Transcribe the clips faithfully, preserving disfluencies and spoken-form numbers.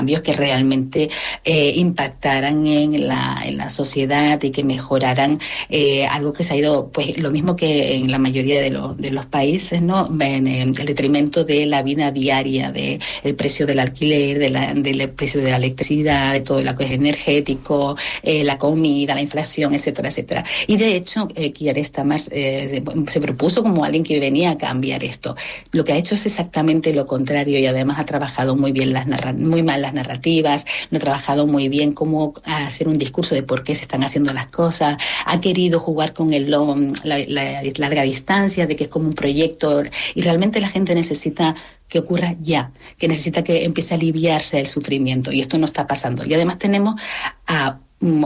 cambios que realmente eh, impactaran en la, en la sociedad y que mejoraran eh, algo que se ha ido, pues lo mismo que en la mayoría de, lo, de los países, ¿no? En, en el detrimento de la vida diaria, de el precio del alquiler, de la, del precio de la electricidad, de todo lo que es energético, eh, la comida, la inflación, etcétera, etcétera. Y de hecho, eh, Keir Starmer eh, se, se propuso como alguien que venía a cambiar esto. Lo que ha hecho es exactamente lo contrario y además ha trabajado muy bien las narra- muy mal las narrativas, no ha trabajado muy bien cómo hacer un discurso de por qué se están haciendo las cosas, ha querido jugar con el, la, la larga distancia, de que es como un proyecto, y realmente la gente necesita que ocurra ya, que necesita que empiece a aliviarse el sufrimiento, y esto no está pasando. Y además tenemos a Un,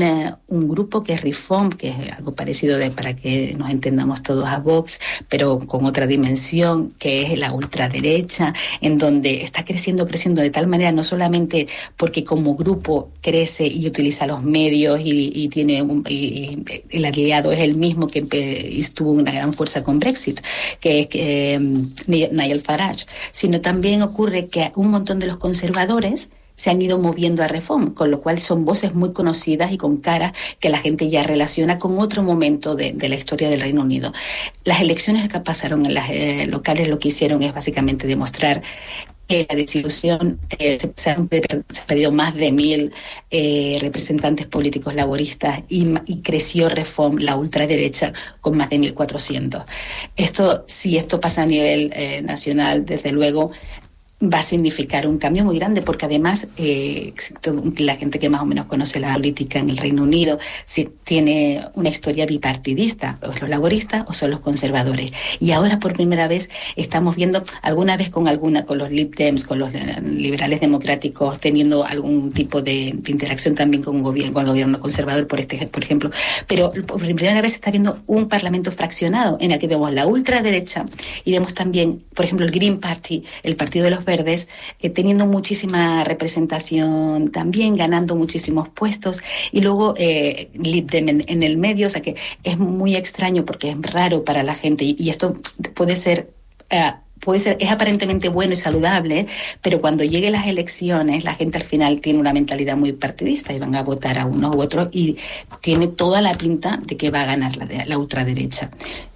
un grupo que es Reform, que es algo parecido de, para que nos entendamos todos, a Vox, pero con otra dimensión, que es la ultraderecha, en donde está creciendo, creciendo de tal manera, no solamente porque como grupo crece y utiliza los medios y, y tiene un, y, y el aliado es el mismo que tuvo una gran fuerza con Brexit, que es eh, Nigel Farage, sino también ocurre que un montón de los conservadores se han ido moviendo a Reform, con lo cual son voces muy conocidas y con caras que la gente ya relaciona con otro momento de, de la historia del Reino Unido. Las elecciones que pasaron en las eh, locales lo que hicieron es básicamente demostrar que la desilusión, eh, se, se, han, se han perdido más de mil eh, representantes políticos laboristas y, y creció Reform, la ultraderecha, con más de mil cuatrocientos. Esto, si esto pasa a nivel eh, nacional, desde luego, va a significar un cambio muy grande, porque además eh, la gente que más o menos conoce la política en el Reino Unido si tiene una historia bipartidista, o es los laboristas o son los conservadores, y ahora por primera vez estamos viendo, alguna vez con alguna con los Lib Dems, con los liberales democráticos, teniendo algún tipo de, de interacción también con un gobierno, con el gobierno conservador, por este por ejemplo, pero por primera vez se está viendo un parlamento fraccionado en el que vemos la ultraderecha y vemos también, por ejemplo, el Green Party, el partido de los verdes, eh, teniendo muchísima representación también, ganando muchísimos puestos, y luego eh, Lib Dem en, en el medio, o sea que es muy extraño porque es raro para la gente, y, y esto puede ser... Uh, puede ser, es aparentemente bueno y saludable, pero cuando lleguen las elecciones, la gente al final tiene una mentalidad muy partidista y van a votar a uno u otro, y tiene toda la pinta de que va a ganar la, de, la ultraderecha.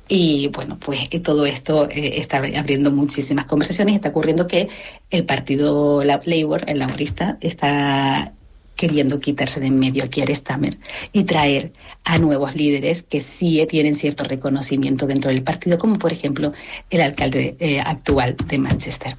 Y bueno, pues todo esto eh, está abriendo muchísimas conversaciones. Está ocurriendo que el partido Labour, el laborista, está queriendo quitarse de en medio a Keir Starmer y traer a nuevos líderes que sí tienen cierto reconocimiento dentro del partido, como por ejemplo el alcalde eh, actual de Manchester.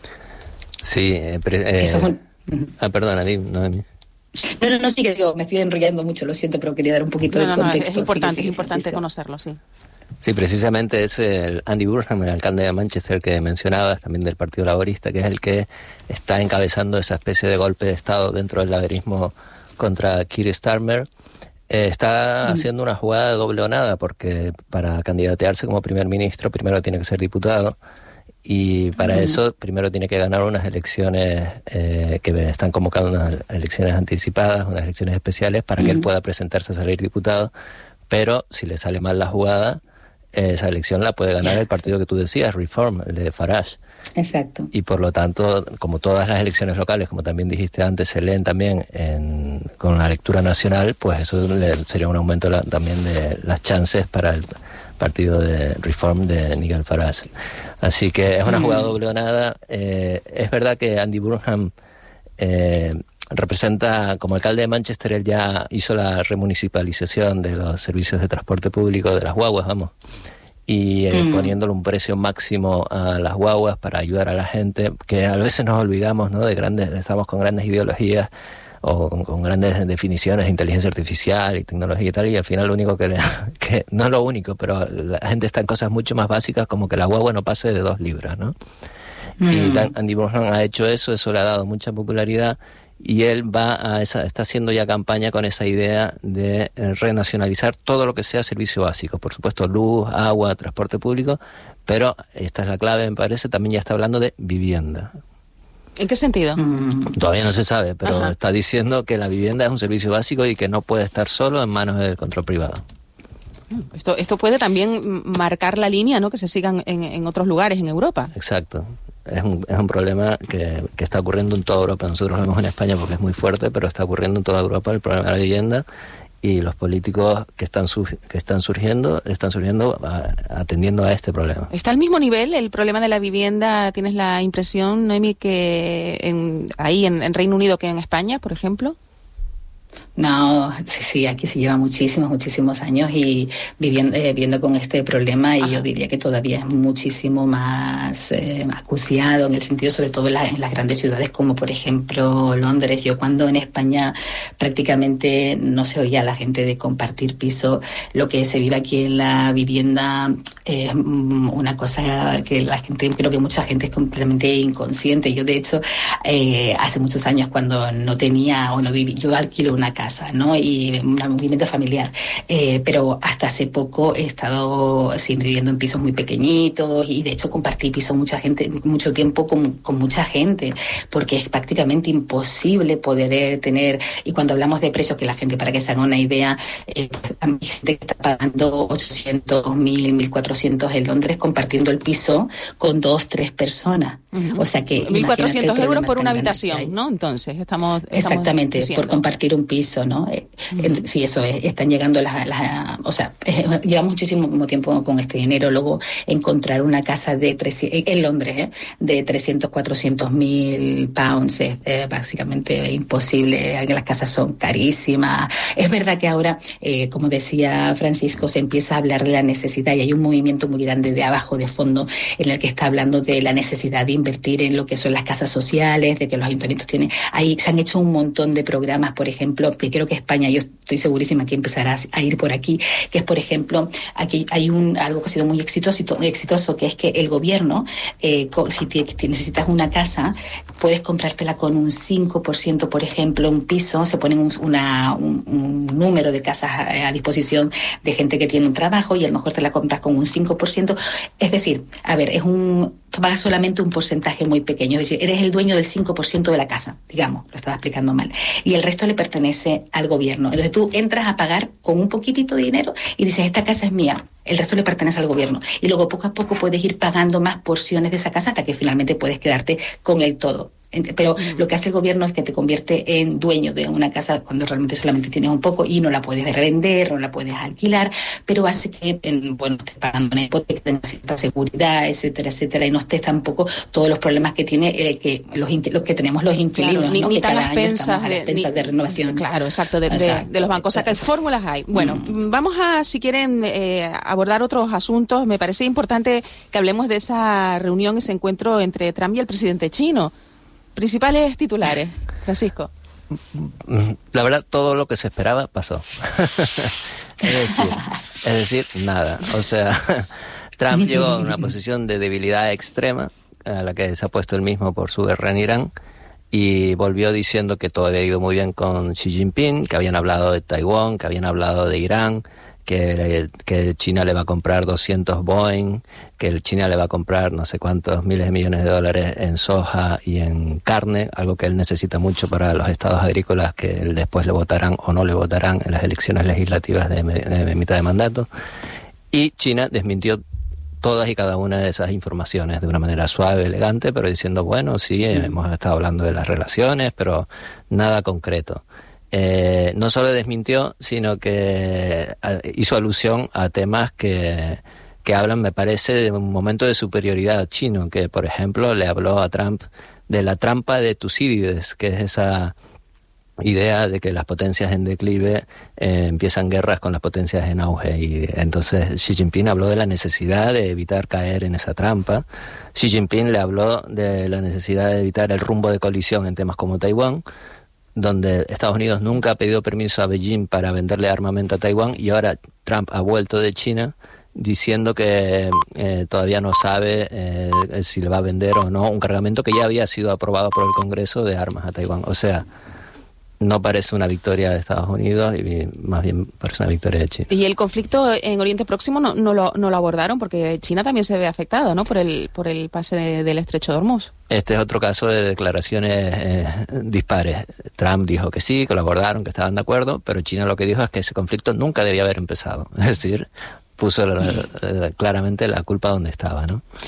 Sí, eh, pre- eh, Eso es un... Ah, perdona, no, no. No, no, no, sí que digo, me estoy enrollando mucho, lo siento, pero quería dar un poquito no, de no, contexto. No, es importante, sí, sí, es importante Francisco. conocerlo, sí. Sí, precisamente es el Andy Burnham, el alcalde de Manchester que mencionabas, también del Partido Laborista, que es el que está encabezando esa especie de golpe de Estado dentro del laborismo contra Keir Starmer. Eh, está mm. haciendo una jugada de doble o nada, porque para candidatearse como primer ministro primero tiene que ser diputado, y para mm. eso primero tiene que ganar unas elecciones eh, que están convocando unas elecciones anticipadas, unas elecciones especiales, para mm. que él pueda presentarse a salir diputado. Pero si le sale mal la jugada, esa elección la puede ganar el partido que tú decías, Reform, el de Farage. Exacto. Y por lo tanto, como todas las elecciones locales, como también dijiste antes, se leen también en, con la lectura nacional, pues eso le, sería un aumento la, también de las chances para el partido de Reform de Nigel Farage. Así que es una jugada doble o nada. Eh, es verdad que Andy Burnham eh, representa, como alcalde de Manchester, él ya hizo la remunicipalización de los servicios de transporte público, de las guaguas, vamos, y eh, mm. poniéndole un precio máximo a las guaguas para ayudar a la gente, que a veces nos olvidamos, ¿no? De grandes, estamos con grandes ideologías o con, con grandes definiciones de inteligencia artificial y tecnología y tal, y al final lo único que, le, que no es lo único, pero la gente está en cosas mucho más básicas, como que la guagua no pase de dos libras, ¿no? Mm. Y Dan, Andy Burnham ha hecho eso, eso le ha dado mucha popularidad. Y él va a esa, está haciendo ya campaña con esa idea de eh, renacionalizar todo lo que sea servicio básico. Por supuesto, luz, agua, transporte público, pero esta es la clave, me parece, también ya está hablando de vivienda. ¿En qué sentido? Mm. Todavía no se sabe, pero Ajá. está diciendo que la vivienda es un servicio básico y que no puede estar solo en manos del control privado. Esto, esto puede también marcar la línea, ¿no?, que se sigan en, en otros lugares en Europa. Exacto. es un, es un problema que, que está ocurriendo en toda Europa. Nosotros lo vemos en España porque es muy fuerte, pero está ocurriendo en toda Europa el problema de la vivienda, y los políticos que están su, que están surgiendo están surgiendo a, atendiendo a este problema. ¿Está al mismo nivel el problema de la vivienda? ¿Tienes la impresión, Noemi, que en, ahí en, en Reino Unido que en España, por ejemplo? No, sí, sí, aquí se lleva muchísimos, muchísimos años y viviendo, eh, viviendo con este problema, y Ajá. yo diría que todavía es muchísimo más eh, acuciado, en el sentido, sobre todo en, la, en las grandes ciudades como por ejemplo Londres. Yo cuando en España prácticamente no se oía a la gente de compartir piso, lo que se vive aquí en la vivienda es eh, una cosa que la gente, creo que mucha gente es completamente inconsciente. Yo de hecho eh, hace muchos años, cuando no tenía o no viví, yo alquilo una casa, ¿no? Y un movimiento familiar. Eh, pero hasta hace poco he estado siempre viviendo en pisos muy pequeñitos, y de hecho compartí piso mucha gente, mucho tiempo con, con mucha gente, porque es prácticamente imposible poder eh, tener, y cuando hablamos de precios, que la gente, para que se haga una idea, eh, hay gente que está pagando ochocientos, mil, mil cuatrocientos en Londres compartiendo el piso con dos, tres personas. Uh-huh. O sea que mil cuatrocientos euros por una habitación, ¿no? Entonces, estamos... estamos Exactamente, diciendo. por compartir un piso, ¿no? Uh-huh. Sí, eso es, están llegando las, las o sea, eh, llevamos muchísimo tiempo con este dinero. Luego encontrar una casa de trescientos, en Londres, ¿eh? de trescientos, cuatrocientos mil pounds es eh, básicamente imposible. Las casas son carísimas. Es verdad que ahora, eh, como decía Francisco, se empieza a hablar de la necesidad, y hay un movimiento muy grande de abajo, de fondo, en el que está hablando de la necesidad de invertir en lo que son las casas sociales, de que los ayuntamientos tienen, ahí se han hecho un montón de programas, por ejemplo, que creo que España, yo estoy segurísima que empezará a ir por aquí, que es, por ejemplo, aquí hay un algo que ha sido muy exitoso, muy exitoso, que es que el gobierno, eh, si te, te necesitas una casa, puedes comprártela con un cinco por ciento, por ejemplo, un piso, se ponen un, una, un, un número de casas a, a disposición de gente que tiene un trabajo, y a lo mejor te la compras con un cinco por ciento. Es decir, a ver, es un pagas solamente un porcentaje muy pequeño, es decir, eres el dueño del cinco por ciento de la casa, digamos, lo estaba explicando mal, y el resto le pertenece al gobierno. Entonces tú entras a pagar con un poquitito de dinero y dices, esta casa es mía, el resto le pertenece al gobierno, y luego poco a poco puedes ir pagando más porciones de esa casa hasta que finalmente puedes quedarte con el todo. Pero mm. lo que hace el gobierno es que te convierte en dueño de una casa cuando realmente solamente tienes un poco, y no la puedes revender, no la puedes alquilar, pero hace que, en, bueno, estés pagando una hipoteca, tengas cierta seguridad, etcétera, etcétera, y no estés tampoco todos los problemas que tiene eh, que los, los que tenemos los inquilinos, claro, ni, ¿no? ni que tan cada las año pensas estamos a las pensas de renovación. Claro, exacto, de, exacto, de, de los bancos. O sea, que fórmulas hay. Bueno, mm. vamos a, si quieren, eh, abordar otros asuntos. Me parece importante que hablemos de esa reunión, ese encuentro entre Trump y el presidente chino. Principales titulares, Francisco. La verdad, todo lo que se esperaba pasó. es decir, es decir, nada. O sea, Trump llegó a una posición de debilidad extrema, a la que se ha puesto él mismo por su guerra en Irán, y volvió diciendo que todo había ido muy bien con Xi Jinping, que habían hablado de Taiwán, que habían hablado de Irán, que, que China le va a comprar doscientos Boeing, que el China le va a comprar no sé cuántos miles de millones de dólares en soja y en carne, algo que él necesita mucho para los estados agrícolas que él después le votarán o no le votarán en las elecciones legislativas de, de, de mitad de mandato. Y China desmintió todas y cada una de esas informaciones de una manera suave, elegante, pero diciendo, bueno, sí, mm. hemos estado hablando de las relaciones, pero nada concreto. Eh, no solo desmintió, sino que hizo alusión a temas que, que hablan, me parece, de un momento de superioridad chino, que por ejemplo le habló a Trump de la trampa de Tucídides, que es esa idea de que las potencias en declive eh, empiezan guerras con las potencias en auge, y entonces Xi Jinping habló de la necesidad de evitar caer en esa trampa. Xi Jinping le habló de la necesidad de evitar el rumbo de colisión en temas como Taiwán, donde Estados Unidos nunca ha pedido permiso a Beijing para venderle armamento a Taiwán, y ahora Trump ha vuelto de China diciendo que eh, todavía no sabe eh, si le va a vender o no un cargamento que ya había sido aprobado por el Congreso de armas a Taiwán. O sea, no parece una victoria de Estados Unidos, y más bien parece una victoria de China. Y el conflicto en Oriente Próximo no, no, lo, no lo abordaron, porque China también se ve afectada, ¿no?, por el por el pase de, del Estrecho de Hormuz. Este es otro caso de declaraciones eh, dispares. Trump dijo que sí, que lo abordaron, que estaban de acuerdo, pero China lo que dijo es que ese conflicto nunca debía haber empezado. Es decir, puso la, la, claramente la culpa donde estaba, ¿no?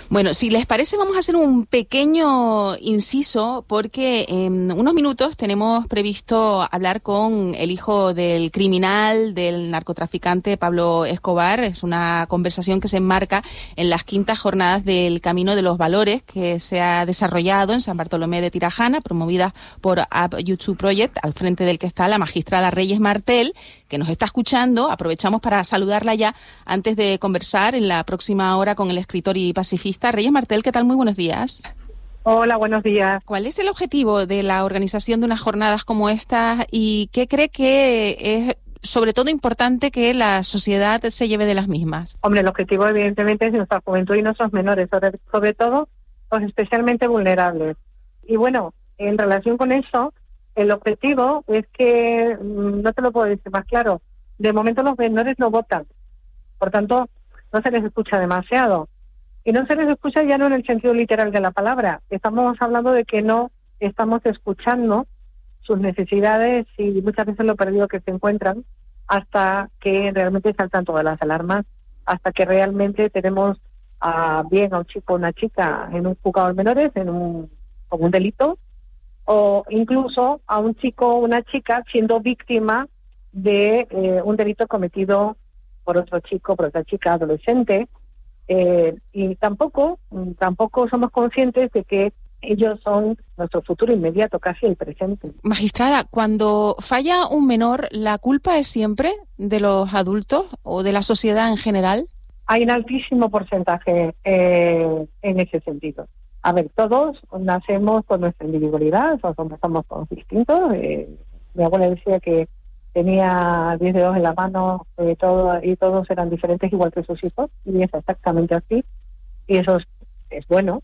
Bueno, si les parece, vamos a hacer un pequeño inciso porque en unos minutos tenemos previsto hablar con el hijo del criminal, del narcotraficante Pablo Escobar. Es una conversación que se enmarca en las quintas jornadas del Camino de los Valores que se ha desarrollado en San Bartolomé de Tirajana, promovida por Up YouTube Project, al frente del que está la magistrada Reyes Martel, que nos está escuchando. Aprovechamos para saludarla ya antes de conversar en la próxima hora con el escritor y pacifista. Reyes Martel, ¿qué tal? Muy buenos días. Hola, buenos días. ¿Cuál es el objetivo de la organización de unas jornadas como estas y qué cree que es sobre todo importante que la sociedad se lleve de las mismas? Hombre, el objetivo evidentemente es nuestra juventud y nuestros menores, sobre, sobre todo los especialmente vulnerables. Y bueno, en relación con eso, el objetivo es que, no te lo puedo decir más claro, de momento los menores no votan, por tanto no se les escucha demasiado. Y no se les escucha ya no en el sentido literal de la palabra. Estamos hablando de que no estamos escuchando sus necesidades y muchas veces lo perdido que se encuentran hasta que realmente saltan todas las alarmas, hasta que realmente tenemos a bien a un chico o una chica en un juzgado de menores, en un, con un delito, o incluso a un chico o una chica siendo víctima de eh, un delito cometido por otro chico, por otra chica adolescente. Eh, y tampoco, tampoco somos conscientes de que ellos son nuestro futuro inmediato, casi el presente. Magistrada, cuando falla un menor, ¿la culpa es siempre de los adultos o de la sociedad en general? Hay un altísimo porcentaje eh, en ese sentido. A ver, todos nacemos con nuestra individualidad, o somos todos distintos. Eh, mi abuela decía que tenía diez dedos en la mano eh, todo, y todos eran diferentes igual que sus hijos, y es exactamente así, y eso es, es bueno.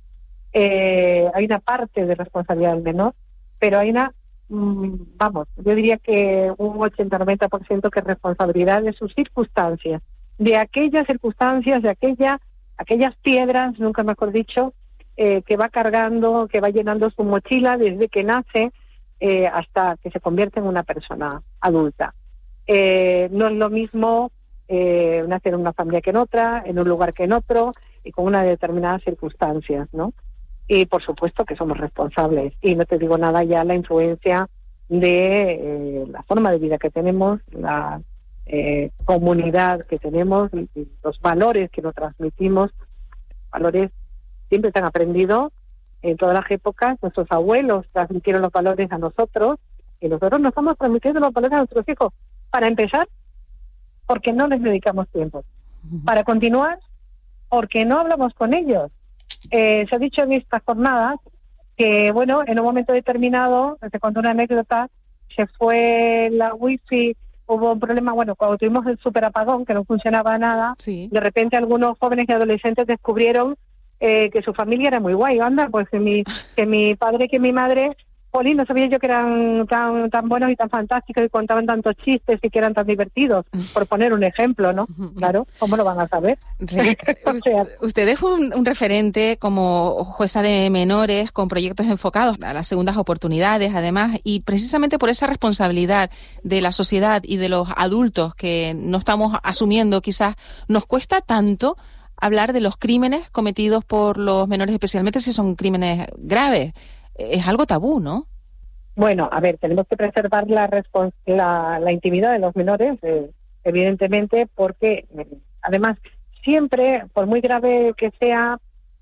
Eh, hay una parte de responsabilidad del menor, pero hay una, mmm, vamos, yo diría que un ochenta a noventa por ciento que es responsabilidad de sus circunstancias, de aquellas circunstancias, de aquella, aquellas piedras, nunca mejor dicho, eh, que va cargando, que va llenando su mochila desde que nace, Eh, hasta que se convierte en una persona adulta. Eh, no es lo mismo eh, nacer en una familia que en otra, en un lugar que en otro, y con unas determinadas circunstancias, ¿no? Y por supuesto que somos responsables. Y no te digo nada ya la influencia de eh, la forma de vida que tenemos, la eh, comunidad que tenemos, y, y los valores que nos transmitimos. Valores siempre se han aprendido en todas las épocas. Nuestros abuelos transmitieron los valores a nosotros y nosotros nos estamos transmitiendo los valores a nuestros hijos. Para empezar, porque no les dedicamos tiempo. Para continuar, porque no hablamos con ellos. Eh, se ha dicho en estas jornadas que, bueno, en un momento determinado, se contó una anécdota, se fue la wifi, hubo un problema, bueno, cuando tuvimos el superapagón, que no funcionaba nada, sí. De repente algunos jóvenes y adolescentes descubrieron Eh, que su familia era muy guay, anda, pues que mi, que mi padre, que mi madre, Poli, no sabía yo que eran tan tan buenos y tan fantásticos y contaban tantos chistes y que eran tan divertidos, por poner un ejemplo, ¿no? Claro, ¿cómo lo van a saber? Re, o sea, usted es un, un referente como jueza de menores con proyectos enfocados a las segundas oportunidades, además, y precisamente por esa responsabilidad de la sociedad y de los adultos que no estamos asumiendo, quizás nos cuesta tanto hablar de los crímenes cometidos por los menores, especialmente si son crímenes graves. Es algo tabú, ¿no? Bueno, a ver, tenemos que preservar la respons- la, la intimidad de los menores, eh, evidentemente, porque eh, además siempre, por muy grave que sea,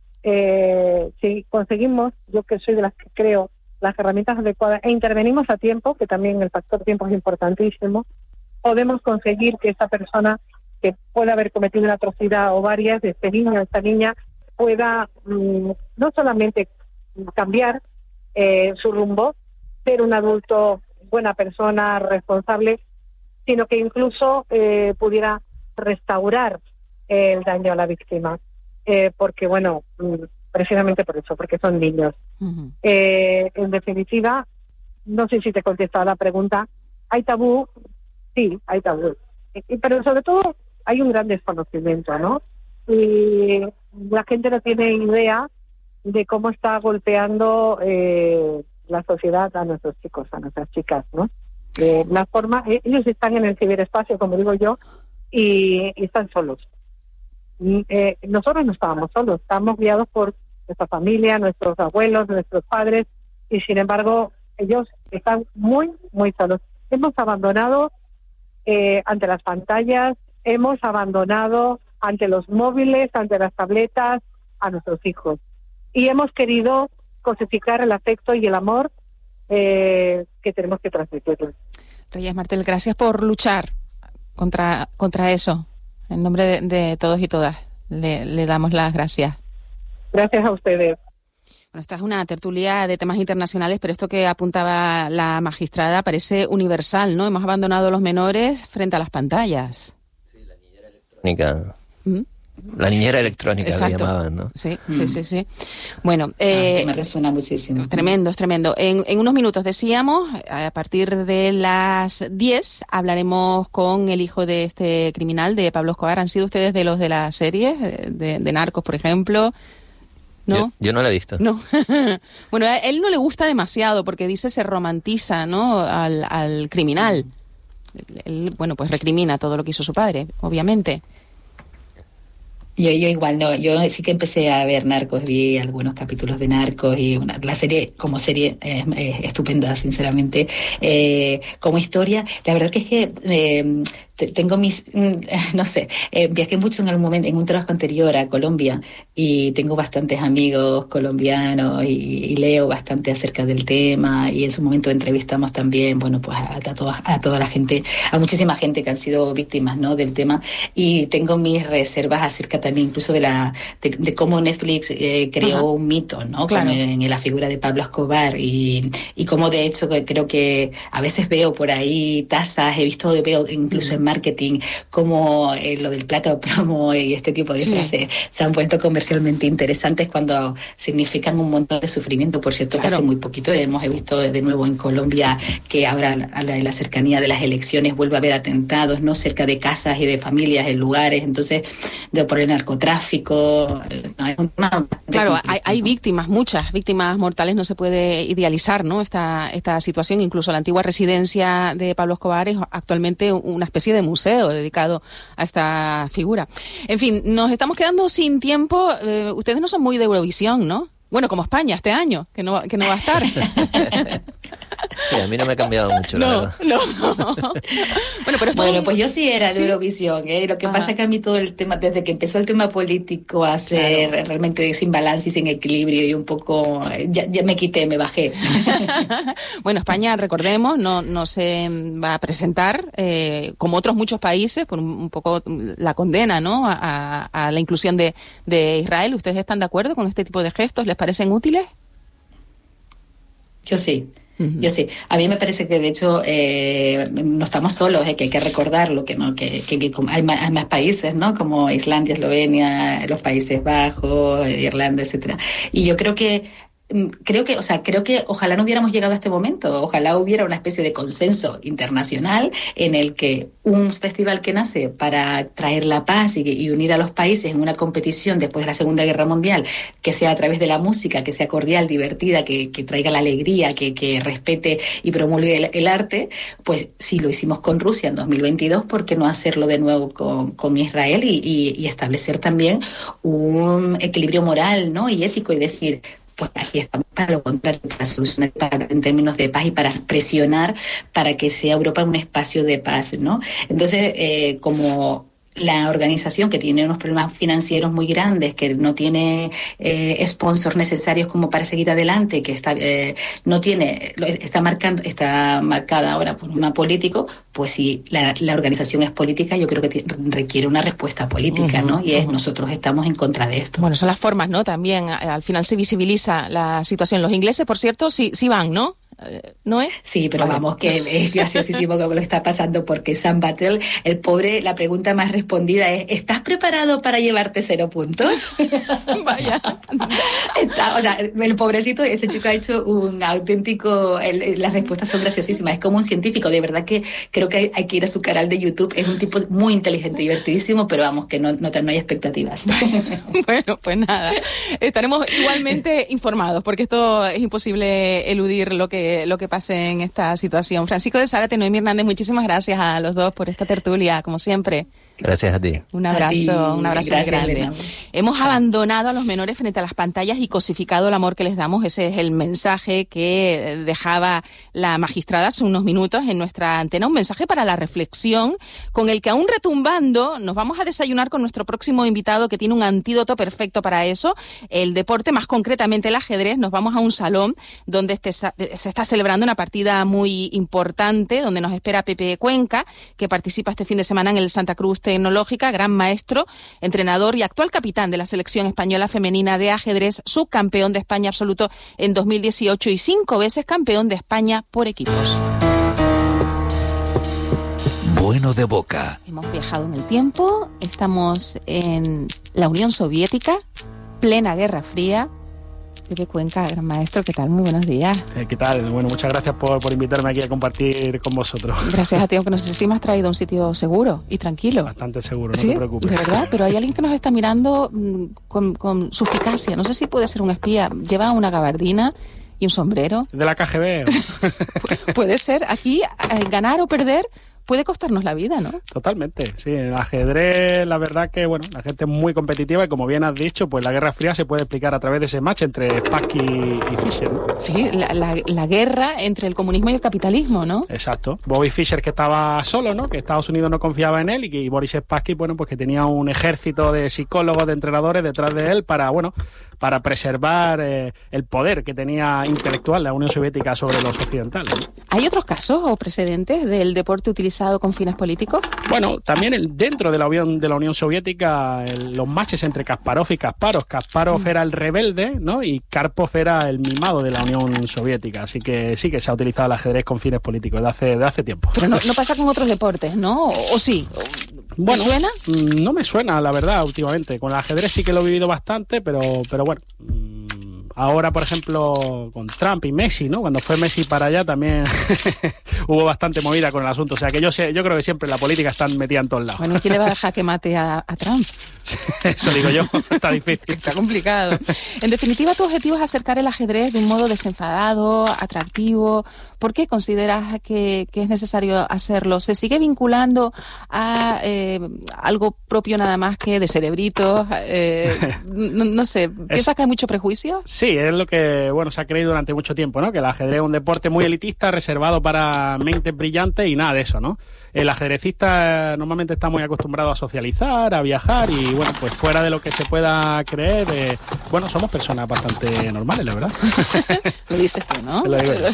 eh, si conseguimos, yo que soy de las que creo, las herramientas adecuadas e intervenimos a tiempo, que también el factor tiempo es importantísimo, podemos conseguir que esta persona que pueda haber cometido una atrocidad o varias, de este niño o esta niña, pueda mmm, no solamente cambiar eh, su rumbo, ser un adulto, buena persona, responsable, sino que incluso eh, pudiera restaurar eh, el daño a la víctima. Eh, porque, bueno, mmm, precisamente por eso, porque son niños. Uh-huh. Eh, en definitiva, no sé si te he contestado la pregunta, ¿hay tabú? Sí, hay tabú. Y, pero sobre todo hay un gran desconocimiento, ¿no? Y la gente no tiene idea de cómo está golpeando eh, la sociedad a nuestros chicos, a nuestras chicas, ¿no? Eh, la forma, ellos están en el ciberespacio, como digo yo, y, y están solos. eh, nosotros no estábamos solos, estábamos guiados por nuestra familia, nuestros abuelos, nuestros padres, y sin embargo ellos están muy, muy solos. Hemos abandonado eh, ante las pantallas, hemos abandonado ante los móviles, ante las tabletas, a nuestros hijos. Y hemos querido cosificar el afecto y el amor eh, que tenemos que transmitirles. Reyes Martel, gracias por luchar contra, contra eso. En nombre de, de todos y todas, le, le damos las gracias. Gracias a ustedes. Bueno, esta es una tertulia de temas internacionales, pero esto que apuntaba la magistrada parece universal, ¿no? Hemos abandonado a los menores frente a las pantallas. Sí, la niñera electrónica. ¿Mm? La niñera electrónica, exacto, le llamaban, ¿no? Sí, Mm. sí, sí, sí. Bueno, eh, ah, me resuena muchísimo. Tremendo, es tremendo. En, en unos minutos decíamos, a partir de las diez hablaremos con el hijo de este criminal, de Pablo Escobar. ¿Han sido ustedes de los de la serie, de, de Narcos, por ejemplo? ¿No? Yo, yo no la he visto. No. Bueno, a él no le gusta demasiado porque dice se romantiza, ¿no?, al, al criminal. Él, bueno, pues recrimina todo lo que hizo su padre, obviamente. Yo, yo igual no, yo sí que empecé a ver Narcos, vi algunos capítulos de Narcos y una, la serie como serie es eh, estupenda, sinceramente. Eh, como historia, la verdad que es que eh, te, tengo mis, no sé, eh, viajé mucho en algún momento, en un trabajo anterior a Colombia y tengo bastantes amigos colombianos y, y leo bastante acerca del tema y en su momento entrevistamos también, bueno, pues a, a, toda, a toda la gente, a muchísima gente que han sido víctimas, ¿no?, del tema y tengo mis reservas acerca también incluso de la de, de cómo Netflix eh, creó Ajá. un mito, ¿no? Claro. Con, en, en la figura de Pablo Escobar y, y cómo de hecho creo que a veces veo por ahí tasas, he visto, veo incluso mm. en marketing como eh, lo del plato de plomo y este tipo de sí. frases se han vuelto comercialmente interesantes cuando significan un montón de sufrimiento. Por cierto, claro. que hace muy poquito hemos visto de nuevo en Colombia que ahora a la, a la cercanía de las elecciones vuelve a haber atentados, ¿no?, cerca de casas y de familias en lugares, entonces de, por el narcotráfico. No, es un tema claro, hay, hay víctimas, muchas víctimas mortales, no se puede idealizar, ¿no?, esta, esta situación. Incluso la antigua residencia de Pablo Escobar es actualmente una especie de museo dedicado a esta figura. En fin, nos estamos quedando sin tiempo. Eh, ustedes no son muy de Eurovisión, ¿no? Bueno, como España este año, que no, que no va a estar. Sí, a mí no me ha cambiado mucho, no, la verdad. No, no. Bueno, pero esto... bueno, pues yo sí era de ¿Sí? Eurovisión, ¿eh? Lo que Ajá. pasa es que a mí todo el tema, desde que empezó el tema político a ser claro. realmente sin balance y sin equilibrio y un poco, ya, ya me quité, me bajé. Bueno, España, recordemos, no, no se va a presentar, eh, como otros muchos países, por un, un poco la condena, ¿no?, a, a la inclusión de, de Israel. ¿Ustedes están de acuerdo con este tipo de gestos? ¿Les parecen útiles? Yo sí. Yo sí, a mí me parece que de hecho eh, no estamos solos, eh, que hay que recordarlo, que no, que, que, que hay, más, hay más países, ¿no?, como Islandia, Eslovenia, los Países Bajos, Irlanda, etcétera. Y yo creo que Creo que, o sea, creo que ojalá no hubiéramos llegado a este momento, ojalá hubiera una especie de consenso internacional en el que un festival que nace para traer la paz y, y unir a los países en una competición después de la Segunda Guerra Mundial, que sea a través de la música, que sea cordial, divertida, que, que traiga la alegría, que, que respete y promulgue el, el arte, pues si lo hicimos con Rusia en dos mil veintidós, ¿por qué no hacerlo de nuevo con, con Israel y, y, y establecer también un equilibrio moral, ¿no?, y ético y decir, pues aquí estamos para lo contrario, para solucionar para, en términos de paz y para presionar para que sea Europa un espacio de paz, ¿no? Entonces, eh, como la organización que tiene unos problemas financieros muy grandes, que no tiene eh, sponsors necesarios como para seguir adelante, que está eh, no tiene está marcando está marcada ahora por un tema político, pues si la, la organización es política, yo creo que t- requiere una respuesta política, uh-huh, ¿no? Y es uh-huh. nosotros estamos en contra de esto. Bueno, son las formas, ¿no? También al final se visibiliza la situación. Los ingleses, por cierto, sí, sí van, ¿no? ¿No es? Sí, pero vale. Vamos, que es graciosísimo como lo está pasando, porque Sam Battle, el pobre, la pregunta más respondida es: ¿estás preparado para llevarte cero puntos? Vaya. Está, o sea, el pobrecito, este chico ha hecho un auténtico, el, las respuestas son graciosísimas, es como un científico, de verdad que creo que hay, hay que ir a su canal de YouTube, es un tipo muy inteligente, divertidísimo, pero vamos, que no, no, no hay expectativas. Bueno, pues nada, estaremos igualmente informados, porque esto es imposible eludir lo que lo que pase en esta situación. Francisco de Zárate, Noemí Hernández, muchísimas gracias a los dos por esta tertulia, como siempre. Gracias a ti. Un abrazo, ti, un abrazo gracias, grande. Elena. Hemos Chao. abandonado a los menores frente a las pantallas y cosificado el amor que les damos. Ese es el mensaje que dejaba la magistrada hace unos minutos en nuestra antena. Un mensaje para la reflexión con el que, aún retumbando, nos vamos a desayunar con nuestro próximo invitado, que tiene un antídoto perfecto para eso, el deporte, más concretamente el ajedrez. Nos vamos a un salón donde este, se está celebrando una partida muy importante, donde nos espera Pepe Cuenca, que participa este fin de semana en el Santa Cruz Tecnológica, gran maestro, entrenador y actual capitán de la selección española femenina de ajedrez, subcampeón de España absoluto en dos mil dieciocho y cinco veces campeón de España por equipos. Bueno de boca. Hemos viajado en el tiempo, estamos en la Unión Soviética, plena Guerra Fría. Pepe Cuenca, gran maestro, ¿qué tal? Muy buenos días. Eh, ¿Qué tal? Bueno, muchas gracias por, por invitarme aquí a compartir con vosotros. Gracias a ti, aunque no sé si me has traído a un sitio seguro y tranquilo. Bastante seguro, no ¿Sí? te preocupes. De verdad, pero hay alguien que nos está mirando mmm, con, con suspicacia. No sé si puede ser un espía. Lleva una gabardina y un sombrero. ¿De la K G B? Pu- puede ser. Aquí, eh, ganar o perder puede costarnos la vida, ¿no? Totalmente, sí. En el ajedrez, la verdad que, bueno, la gente es muy competitiva y, como bien has dicho, pues la Guerra Fría se puede explicar a través de ese match entre Spassky y Fischer, ¿no? Sí, la, la, la guerra entre el comunismo y el capitalismo, ¿no? Exacto. Bobby Fischer, que estaba solo, ¿no? Que Estados Unidos no confiaba en él, y, que, y Boris Spassky, bueno, pues que tenía un ejército de psicólogos, de entrenadores detrás de él para, bueno, para preservar eh, el poder que tenía intelectual la Unión Soviética sobre los occidentales, ¿no? ¿Hay otros casos o precedentes del deporte utilizado con fines políticos? Bueno, también el, dentro de la, Unión, de la Unión Soviética, el, los matches entre Kasparov y Kasparov. Kasparov mm. era el rebelde, ¿no? Y Karpov era el mimado de la Unión Soviética. Así que sí que se ha utilizado el ajedrez con fines políticos de hace, de hace tiempo. Pero no, no pasa con otros deportes, ¿no? ¿O, o sí? ¿Te bueno, suena? No me suena, la verdad, últimamente. Con el ajedrez sí que lo he vivido bastante, pero, pero bueno... Ahora, por ejemplo, con Trump y Messi, ¿no? Cuando fue Messi para allá también hubo bastante movida con el asunto. O sea, que yo sé, yo creo que siempre la política está metida en todos lados. Bueno, ¿quién le va a dejar que mate a, a Trump? Eso digo yo, está difícil. Está complicado. En definitiva, tu objetivo es acercar el ajedrez de un modo desenfadado, atractivo. ¿Por qué consideras que, que es necesario hacerlo? ¿Se sigue vinculando a eh, algo propio nada más que de cerebritos? Eh, no, no sé, ¿piensas es... que hay mucho prejuicio? Sí, es lo que bueno se ha creído durante mucho tiempo, ¿no? Que el ajedrez es un deporte muy elitista, reservado para mentes brillantes, y nada de eso, ¿no? El ajedrecista normalmente está muy acostumbrado a socializar, a viajar, y bueno, pues fuera de lo que se pueda creer, eh, bueno, somos personas bastante normales, la verdad. Lo dices tú, ¿no? Lo digo yo.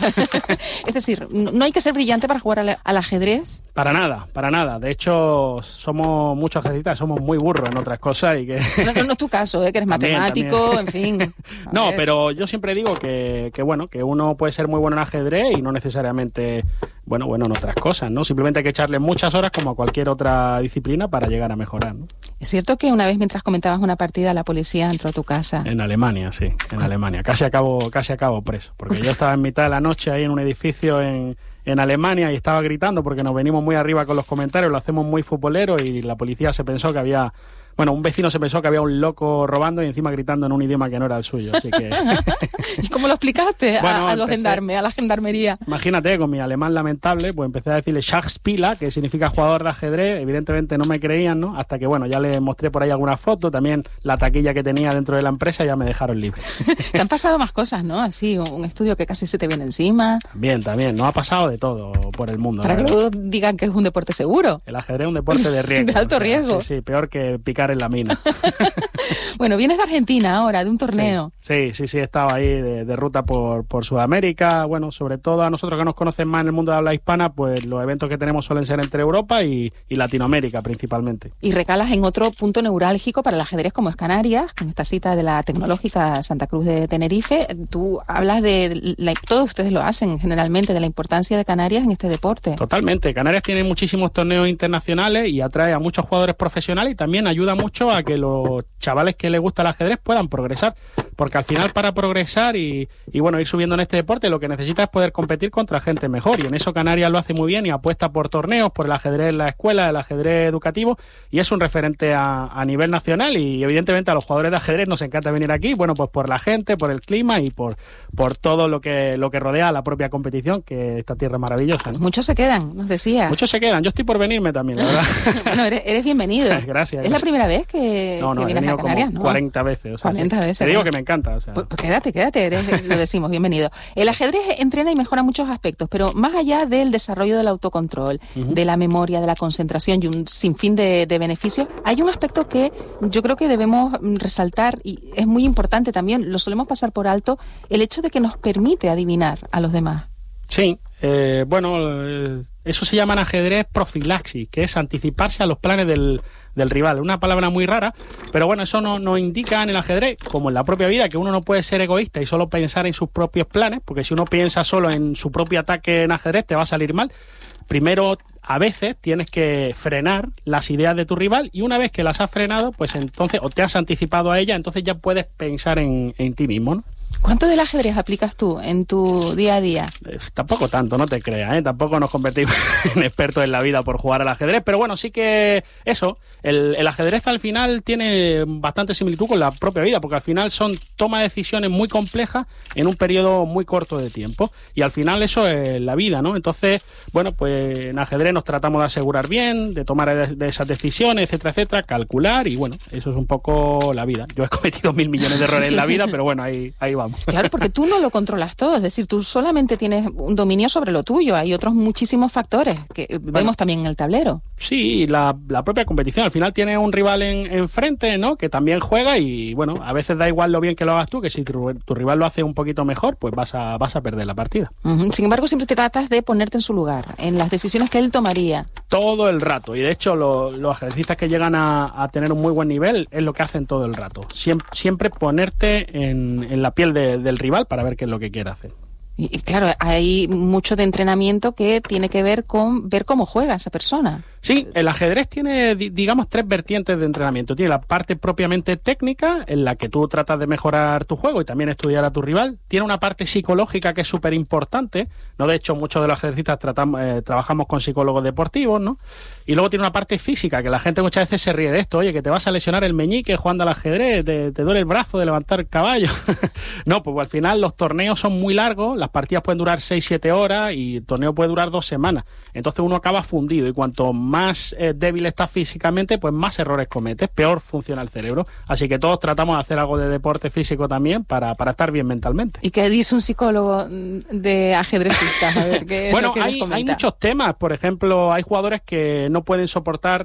Es decir, no hay que ser brillante para jugar al, al ajedrez. Para nada, para nada. De hecho, somos muchos ajedrecistas, somos muy burros en otras cosas y que... No, no, no es tu caso, ¿eh? Que eres también, matemático, también. En fin. No, ver. Pero yo siempre digo que, que, bueno, que uno puede ser muy bueno en ajedrez y no necesariamente, bueno, bueno en otras cosas, ¿no? Simplemente hay que echarle muchas horas como a cualquier otra disciplina para llegar a mejorar, ¿no? Es cierto que una vez, mientras comentabas una partida, la policía entró a tu casa. En Alemania, sí, en Alemania. Casi acabo, casi acabo preso, porque yo estaba en mitad de la noche ahí en un edificio en... en Alemania y estaba gritando porque nos venimos muy arriba con los comentarios, lo hacemos muy futbolero, y la policía se pensó que había... Bueno, un vecino se pensó que había un loco robando y encima gritando en un idioma que no era el suyo, así que... ¿Y cómo lo explicaste a, bueno, a los empecé... gendarmes, a la gendarmería? Imagínate, con mi alemán lamentable, pues empecé a decirle Schachspieler, que significa jugador de ajedrez. Evidentemente no me creían, ¿no? Hasta que, bueno, ya les mostré por ahí alguna foto, también la taquilla que tenía dentro de la empresa, y ya me dejaron libre. Te han pasado más cosas, ¿no? Así, un estudio que casi se te viene encima. Bien, también, nos ha pasado de todo por el mundo. Para que luego digan que es un deporte seguro. El ajedrez es un deporte de riesgo. De alto o sea, riesgo. Sí, sí, peor que picar en la mina. Bueno, vienes de Argentina ahora, de un torneo. Sí, sí, sí, sí he estado ahí de, de ruta por, por Sudamérica. Bueno, sobre todo a nosotros que nos conocen más en el mundo de habla hispana, pues los eventos que tenemos suelen ser entre Europa y, y Latinoamérica principalmente. Y recalas en otro punto neurálgico para el ajedrez como es Canarias, con esta cita de la Tecnológica Santa Cruz de Tenerife. Tú hablas de, la, todos ustedes lo hacen generalmente, de la importancia de Canarias en este deporte. Totalmente, Canarias tiene muchísimos torneos internacionales y atrae a muchos jugadores profesionales, y también ayuda mucho a que los chavales chavales que les gusta el ajedrez puedan progresar, porque al final para progresar y, y bueno, ir subiendo en este deporte lo que necesita es poder competir contra gente mejor, y en eso Canarias lo hace muy bien y apuesta por torneos, por el ajedrez en la escuela, el ajedrez educativo, y es un referente a, a nivel nacional, y evidentemente a los jugadores de ajedrez nos encanta venir aquí, bueno, pues por la gente, por el clima y por, por todo lo que, lo que rodea a la propia competición, que esta tierra es maravillosa, ¿no? Muchos se quedan, nos decía. Muchos se quedan, yo estoy por venirme también, la verdad. Bueno, eres, eres bienvenido. Gracias. ¿Es gracias. la primera vez que, no, no, que vienes a Canarias? Como ¿no? cuarenta veces. O sea, cuarenta sí. veces. Te digo ¿no? que me encanta. O sea. Pues, pues quédate, quédate, eres, lo decimos, bienvenido. El ajedrez entrena y mejora muchos aspectos, pero más allá del desarrollo del autocontrol, uh-huh. de la memoria, de la concentración y un sinfín de, de beneficios, hay un aspecto que yo creo que debemos resaltar y es muy importante también, lo solemos pasar por alto, el hecho de que nos permite adivinar a los demás. Sí, eh, bueno, eh, eso se llama en ajedrez profilaxis, que es anticiparse a los planes del, del rival. Una palabra muy rara, pero bueno, eso nos no indica en el ajedrez, como en la propia vida, que uno no puede ser egoísta y solo pensar en sus propios planes, porque si uno piensa solo en su propio ataque en ajedrez te va a salir mal. Primero, a veces tienes que frenar las ideas de tu rival, y una vez que las has frenado, pues entonces, o te has anticipado a ella, entonces ya puedes pensar en, en ti mismo, ¿no? ¿Cuánto del ajedrez aplicas tú en tu día a día? Eh, tampoco tanto, no te creas, ¿eh? Tampoco nos convertimos en expertos en la vida por jugar al ajedrez, pero bueno, sí que eso, el, el ajedrez al final tiene bastante similitud con la propia vida, porque al final son toma de decisiones muy complejas en un periodo muy corto de tiempo, y al final eso es la vida, ¿no? Entonces, bueno, pues en ajedrez nos tratamos de asegurar bien, de tomar de, de esas decisiones, etcétera, etcétera, calcular, y bueno, eso es un poco la vida. Yo he cometido mil millones de errores en la vida, pero bueno, ahí, ahí vamos. Claro, porque tú no lo controlas todo, es decir, tú solamente tienes un dominio sobre lo tuyo, hay otros muchísimos factores que bueno, vemos también en el tablero. Sí, la, la propia competición, al final tienes un rival en, enfrente, ¿no?, que también juega, y bueno, a veces da igual lo bien que lo hagas tú, que si tu, tu rival lo hace un poquito mejor, pues vas a, vas a perder la partida. Uh-huh. Sin embargo, siempre te tratas de ponerte en su lugar, en las decisiones que él tomaría. Todo el rato, y de hecho lo, los ajedrecistas que llegan a, a tener un muy buen nivel es lo que hacen todo el rato, siempre, siempre ponerte en, en la piel de, del rival para ver qué es lo que quiere hacer. Y, y claro, hay mucho de entrenamiento que tiene que ver con ver cómo juega esa persona. Sí, el ajedrez tiene, digamos, tres vertientes de entrenamiento. Tiene la parte propiamente técnica, en la que tú tratas de mejorar tu juego y también estudiar a tu rival. Tiene una parte psicológica que es súper importante, ¿no? De hecho, muchos de los ajedrecistas tratamos, eh, trabajamos con psicólogos deportivos, ¿no? Y luego tiene una parte física, que la gente muchas veces se ríe de esto. Oye, que te vas a lesionar el meñique jugando al ajedrez, te, te duele el brazo de levantar el caballo. No, pues al final los torneos son muy largos, las partidas pueden durar seis siete horas y el torneo puede durar dos semanas. Entonces uno acaba fundido, y cuanto más eh, débil estás físicamente, pues más errores cometes, peor funciona el cerebro. Así que todos tratamos de hacer algo de deporte físico también para, para estar bien mentalmente. ¿Y qué dice un psicólogo de ajedrecistas? A ver, ¿qué bueno, es lo que hay, hay muchos temas. Por ejemplo, hay jugadores que no pueden soportar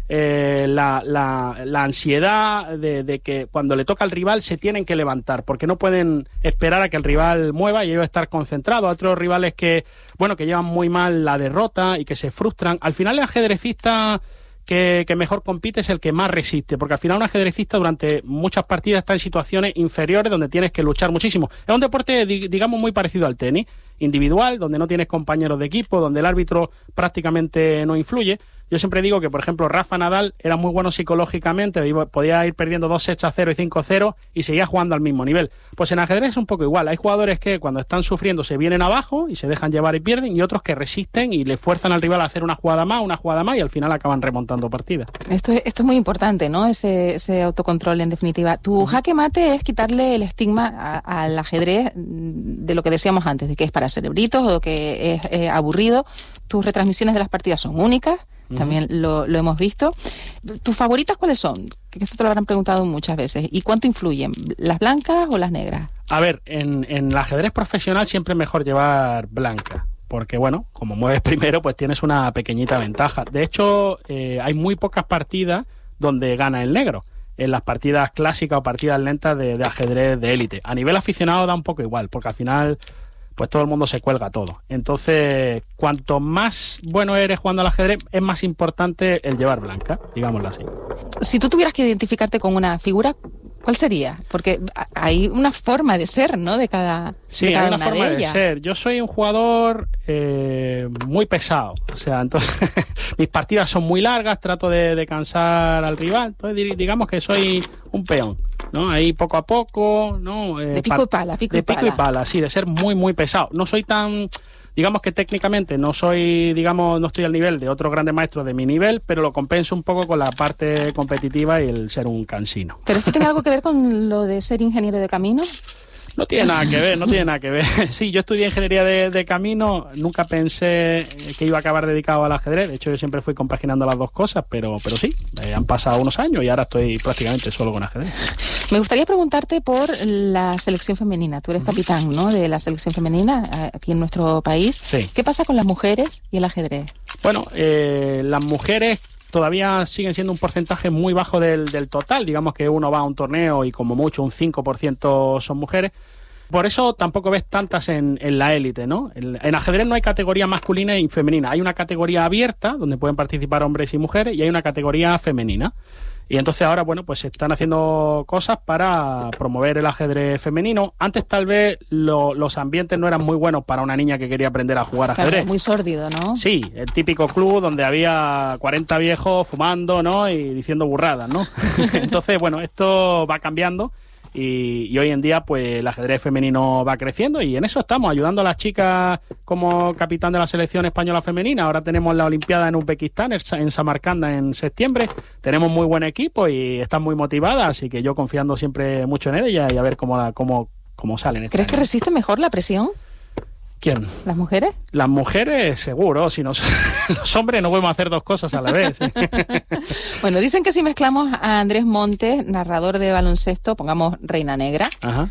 Eh, la, la, la ansiedad de, de que cuando le toca al rival se tienen que levantar, porque no pueden esperar a que el rival mueva y ellos estar concentrados. A otros rivales que, bueno, que llevan muy mal la derrota y que se frustran. Al final el ajedrecista que, que mejor compite es el que más resiste, porque al final un ajedrecista durante muchas partidas está en situaciones inferiores donde tienes que luchar muchísimo. Es un deporte, digamos, muy parecido al tenis, individual, donde no tienes compañeros de equipo, donde el árbitro prácticamente no influye. Yo siempre digo que, por ejemplo, Rafa Nadal era muy bueno psicológicamente, podía ir perdiendo dos sets a cero y cinco a cero y seguía jugando al mismo nivel. Pues en ajedrez es un poco igual. Hay jugadores que cuando están sufriendo se vienen abajo y se dejan llevar y pierden, y otros que resisten y le fuerzan al rival a hacer una jugada más, una jugada más, y al final acaban remontando partidas. Esto es, esto es muy importante, ¿no? Ese, ese autocontrol, en definitiva. Tu uh-huh. jaque mate es quitarle el estigma a, al ajedrez de lo que decíamos antes, de que es para cerebritos o que es eh, aburrido. Tus retransmisiones de las partidas son únicas. También lo, lo hemos visto. ¿Tus favoritas cuáles son? Que esto te lo habrán preguntado muchas veces. ¿Y cuánto influyen? ¿Las blancas o las negras? A ver, en, en el ajedrez profesional siempre es mejor llevar blanca, porque bueno, como mueves primero, pues tienes una pequeñita ventaja. De hecho, eh, hay muy pocas partidas donde gana el negro, en las partidas clásicas o partidas lentas de, de ajedrez de élite. A nivel aficionado da un poco igual, porque al final pues todo el mundo se cuelga todo. Entonces, cuanto más bueno eres jugando al ajedrez, es más importante el llevar blanca, digámoslo así. Si tú tuvieras que identificarte con una figura, ¿Cuál sería? Porque hay una forma de ser, ¿no? De cada Sí, de cada hay una, una forma de, de ser. Yo soy un jugador eh, muy pesado. O sea, entonces mis partidas son muy largas, trato de, de cansar al rival. Entonces digamos que soy un peón, ¿no? Ahí poco a poco, ¿no? Eh, de pico y pala, pico de y pala. pico y pala, sí, de ser muy, muy pesado. No soy tan... Digamos que técnicamente no soy, digamos, no estoy al nivel de otros grandes maestros de mi nivel, pero lo compenso un poco con la parte competitiva y el ser un cansino. ¿Pero esto tiene algo que ver con lo de ser ingeniero de caminos? No tiene nada que ver, no tiene nada que ver. Sí, yo estudié ingeniería de, de camino, nunca pensé que iba a acabar dedicado al ajedrez. De hecho, yo siempre fui compaginando las dos cosas, pero, pero sí, eh, han pasado unos años y ahora estoy prácticamente solo con ajedrez. Me gustaría preguntarte por la selección femenina. Tú eres capitán, ¿no?, de la selección femenina aquí en nuestro país. Sí. ¿Qué pasa con las mujeres y el ajedrez? Bueno, eh, las mujeres todavía siguen siendo un porcentaje muy bajo del, del total. Digamos que uno va a un torneo y como mucho un cinco por ciento son mujeres. Por eso tampoco ves tantas en, en la élite, ¿no? En, en ajedrez no hay categoría masculina y femenina. Hay una categoría abierta donde pueden participar hombres y mujeres y hay una categoría femenina. Y entonces ahora, bueno, pues se están haciendo cosas para promover el ajedrez femenino. Antes tal vez lo, los ambientes no eran muy buenos para una niña que quería aprender a jugar ajedrez. Claro, muy sórdido, ¿no? Sí, el típico club donde había cuarenta viejos fumando, ¿no?, y diciendo burradas, ¿no? Entonces, bueno, esto va cambiando. Y, y hoy en día pues el ajedrez femenino va creciendo y en eso estamos, ayudando a las chicas como capitán de la selección española femenina. Ahora tenemos la Olimpiada en Uzbekistán, en Samarcanda en septiembre. Tenemos muy buen equipo y están muy motivadas, así que yo confiando siempre mucho en ella y a ver cómo, la, cómo, cómo salen. ¿Crees que resiste mejor la presión? ¿Quién? ¿Las mujeres? Las mujeres, seguro. Si nos, los hombres no podemos hacer dos cosas a la vez. ¿Sí? Bueno, dicen que si mezclamos a Andrés Montes, narrador de baloncesto, pongamos Reina Negra, Ajá.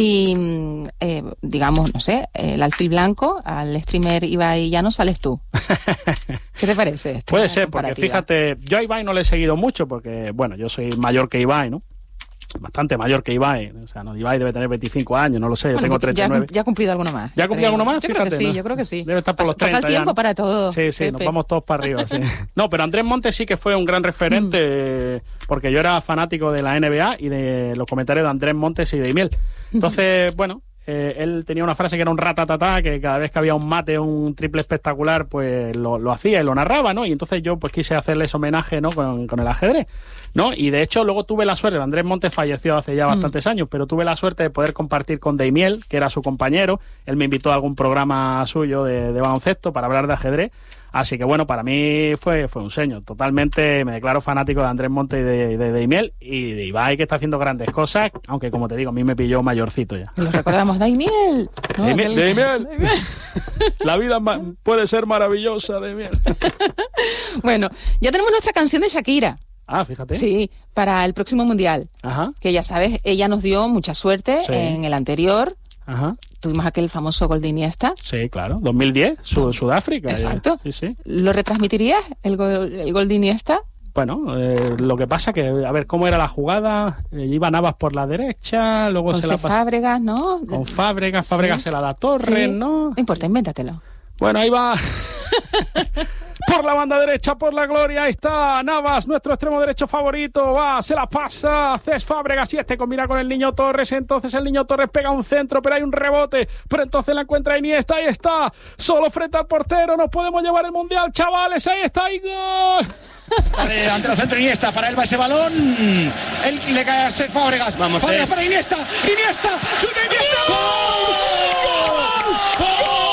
y eh, digamos, no sé, el alfil blanco, al streamer Ibai Llanos sales tú. ¿Qué te parece esto? Puede ser, porque fíjate, yo a Ibai no le he seguido mucho porque, bueno, yo soy mayor que Ibai, ¿no? Bastante mayor que Ibai, o sea, no, Ibai debe tener veinticinco años, no lo sé, yo bueno, tengo treinta y nueve. Ya, ya ha cumplido alguno más. ¿Ya ha cumplido alguno más? Yo Fíjate, creo que sí, ¿no? yo creo que sí. Debe estar por los treinta. Pasa el tiempo ya, para todo. Sí, sí, Pepe. Nos vamos todos para arriba, sí. No, pero Andrés Montes sí que fue un gran referente, mm. porque yo era fanático de la N B A y de los comentarios de Andrés Montes y de Imiel. Entonces, bueno, eh, él tenía una frase que era un ratatatá, que cada vez que había un mate o un triple espectacular, pues lo, lo hacía y lo narraba, ¿no? Y entonces yo pues quise hacerle ese homenaje, ¿no?, con, con el ajedrez, ¿no? Y de hecho luego tuve la suerte, Andrés Montes falleció hace ya bastantes mm. años, pero tuve la suerte de poder compartir con Daimiel, que era su compañero. Él me invitó a algún programa suyo de, de baloncesto para hablar de ajedrez. Así que bueno, para mí fue, fue un sueño. Totalmente me declaro fanático de Andrés Montes y de, de, de Daimiel y de Ibai, que está haciendo grandes cosas, aunque como te digo, a mí me pilló mayorcito ya. Lo recordamos, Daimiel. ¿No? Daimiel, Daimiel. La vida puede ser maravillosa, Daimiel. Bueno, ya tenemos nuestra canción de Shakira. Ah, fíjate. Sí, para el próximo Mundial. Ajá. Que ya sabes, ella nos dio mucha suerte sí. en el anterior. Ajá. Tuvimos aquel famoso gol de Iniesta. Sí, claro. dos mil diez, Sud Sudáfrica. Exacto. Sí, sí. ¿Lo retransmitirías, el gol, el gol de Iniesta? Bueno, eh, lo que pasa que, a ver, ¿cómo era la jugada? Eh, iba Navas por la derecha, luego con se la pasa... Fábregas, ¿no? Con Fábregas, Fábregas sí. se la da Torres, sí. ¿no? No importa, invéntatelo. Bueno, ahí va... por la banda derecha, por la gloria, ahí está Navas, nuestro extremo derecho favorito, va, se la pasa, Cés Fábregas y este combina con el Niño Torres, entonces el Niño Torres pega un centro, pero hay un rebote, pero entonces la encuentra Iniesta, ahí está, solo frente al portero, nos podemos llevar el Mundial, chavales, ahí está, y gol. Ante el centro Iniesta, para él va ese balón, él le cae a Cés Fábregas, vamos, Fábregas para Iniesta, Iniesta, ¡suelta Iniesta! ¡Gol! ¡Gol!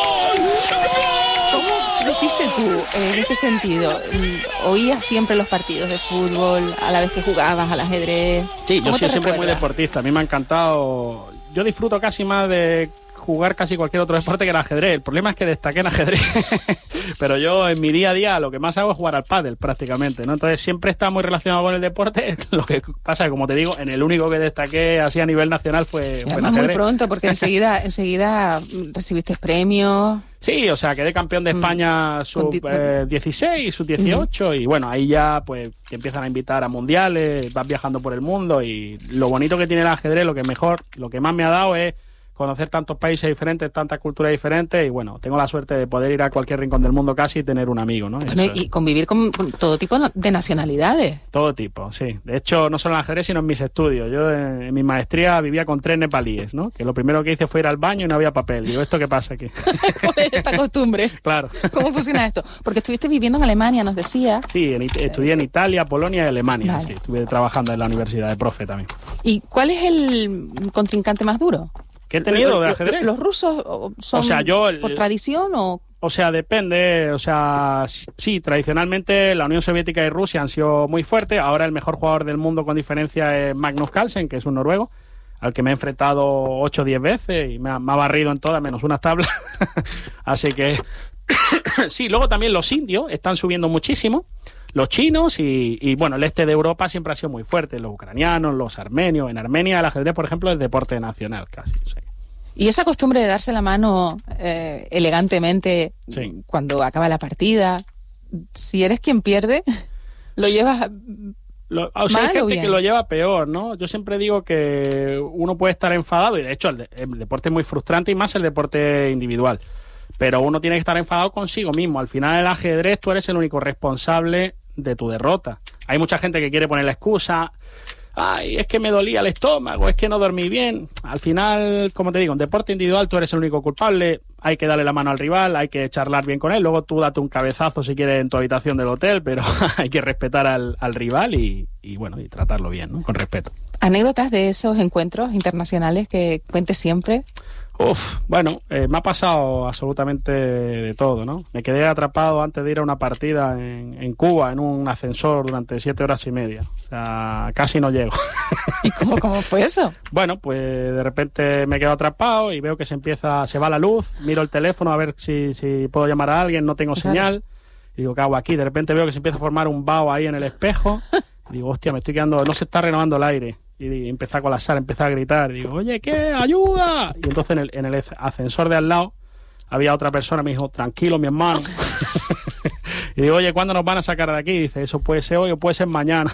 ¿Qué hiciste tú en ese sentido? ¿Oías siempre los partidos de fútbol a la vez que jugabas al ajedrez? Sí, yo soy siempre muy deportista, a mí me ha encantado. Yo disfruto casi más de jugar casi cualquier otro deporte que el ajedrez. El problema es que destaqué en ajedrez. Pero yo en mi día a día lo que más hago es jugar al pádel prácticamente, ¿no? Entonces siempre está muy relacionado con el deporte. Lo que pasa es que, como te digo, en el único que destaqué así a nivel nacional fue, fue en ajedrez. Muy pronto, porque enseguida, enseguida recibiste premios. Sí, o sea, quedé campeón de España mm. sub eh, dieciséis, sub dieciocho mm. y bueno, ahí ya pues te empiezan a invitar a mundiales, vas viajando por el mundo y lo bonito que tiene el ajedrez, lo que mejor, lo que más me ha dado es conocer tantos países diferentes, tantas culturas diferentes, y bueno, tengo la suerte de poder ir a cualquier rincón del mundo casi y tener un amigo, ¿no? Bueno, y, y convivir con, con todo tipo de nacionalidades. Todo tipo, sí. De hecho, no solo en ajedrez, sino en mis estudios. Yo en, en mi maestría vivía con tres nepalíes, ¿no? Que lo primero que hice fue ir al baño y no había papel. Digo, ¿esto qué pasa aquí? Esta costumbre. Claro. ¿Cómo funciona esto? Porque estuviste viviendo en Alemania, nos decía. Sí, en, estudié en Italia, Polonia y Alemania. Vale. Sí, estuve trabajando en la universidad de profe también. ¿Y cuál es el contrincante más duro? ¿Qué he tenido de ajedrez? ¿Los rusos son o sea, yo el, por tradición o...? O sea, depende. O sea, sí, tradicionalmente la Unión Soviética y Rusia han sido muy fuertes. Ahora el mejor jugador del mundo con diferencia es Magnus Carlsen, que es un noruego, al que me he enfrentado ocho o diez veces y me ha, me ha barrido en todas menos unas tablas. Así que sí, luego también los indios están subiendo muchísimo. Los chinos y, y, bueno, el este de Europa siempre ha sido muy fuerte. Los ucranianos, los armenios. En Armenia el ajedrez, por ejemplo, es deporte nacional casi. Sí. Y esa costumbre de darse la mano eh, elegantemente sí. cuando acaba la partida, si eres quien pierde, lo llevas... Lo, o sea, hay gente que lo lleva peor, ¿no? Yo siempre digo que uno puede estar enfadado y de hecho el, de, el deporte es muy frustrante y más el deporte individual. Pero uno tiene que estar enfadado consigo mismo. Al final el ajedrez tú eres el único responsable de tu derrota. Hay mucha gente que quiere poner la excusa, ay, es que me dolía el estómago, es que no dormí bien. Al final, como te digo, en deporte individual tú eres el único culpable, hay que darle la mano al rival, hay que charlar bien con él, luego tú date un cabezazo si quieres en tu habitación del hotel, pero hay que respetar al, al rival y, y bueno, y tratarlo bien, ¿no? Con respeto. ¿Anécdotas de esos encuentros internacionales que cuentes siempre? Uf, bueno, eh, me ha pasado absolutamente de todo, ¿no? Me quedé atrapado antes de ir a una partida en, en Cuba, en un ascensor durante siete horas y media. O sea, casi no llego. ¿Y cómo, cómo fue eso? Bueno, pues de repente me quedo atrapado y veo que se empieza, se va la luz, miro el teléfono a ver si, si puedo llamar a alguien, no tengo Claro. señal. Y digo, ¿qué hago aquí? De repente veo que se empieza a formar un vaho ahí en el espejo. Y digo, hostia, me estoy quedando, no se está renovando el aire. Y empecé a colapsar, empecé a gritar. Digo, oye, ¿qué? ¡Ayuda! Y entonces en el, en el ascensor de al lado había otra persona, me dijo, tranquilo, mi hermano. Y digo, oye, ¿cuándo nos van a sacar de aquí? Y dice, eso puede ser hoy o puede ser mañana.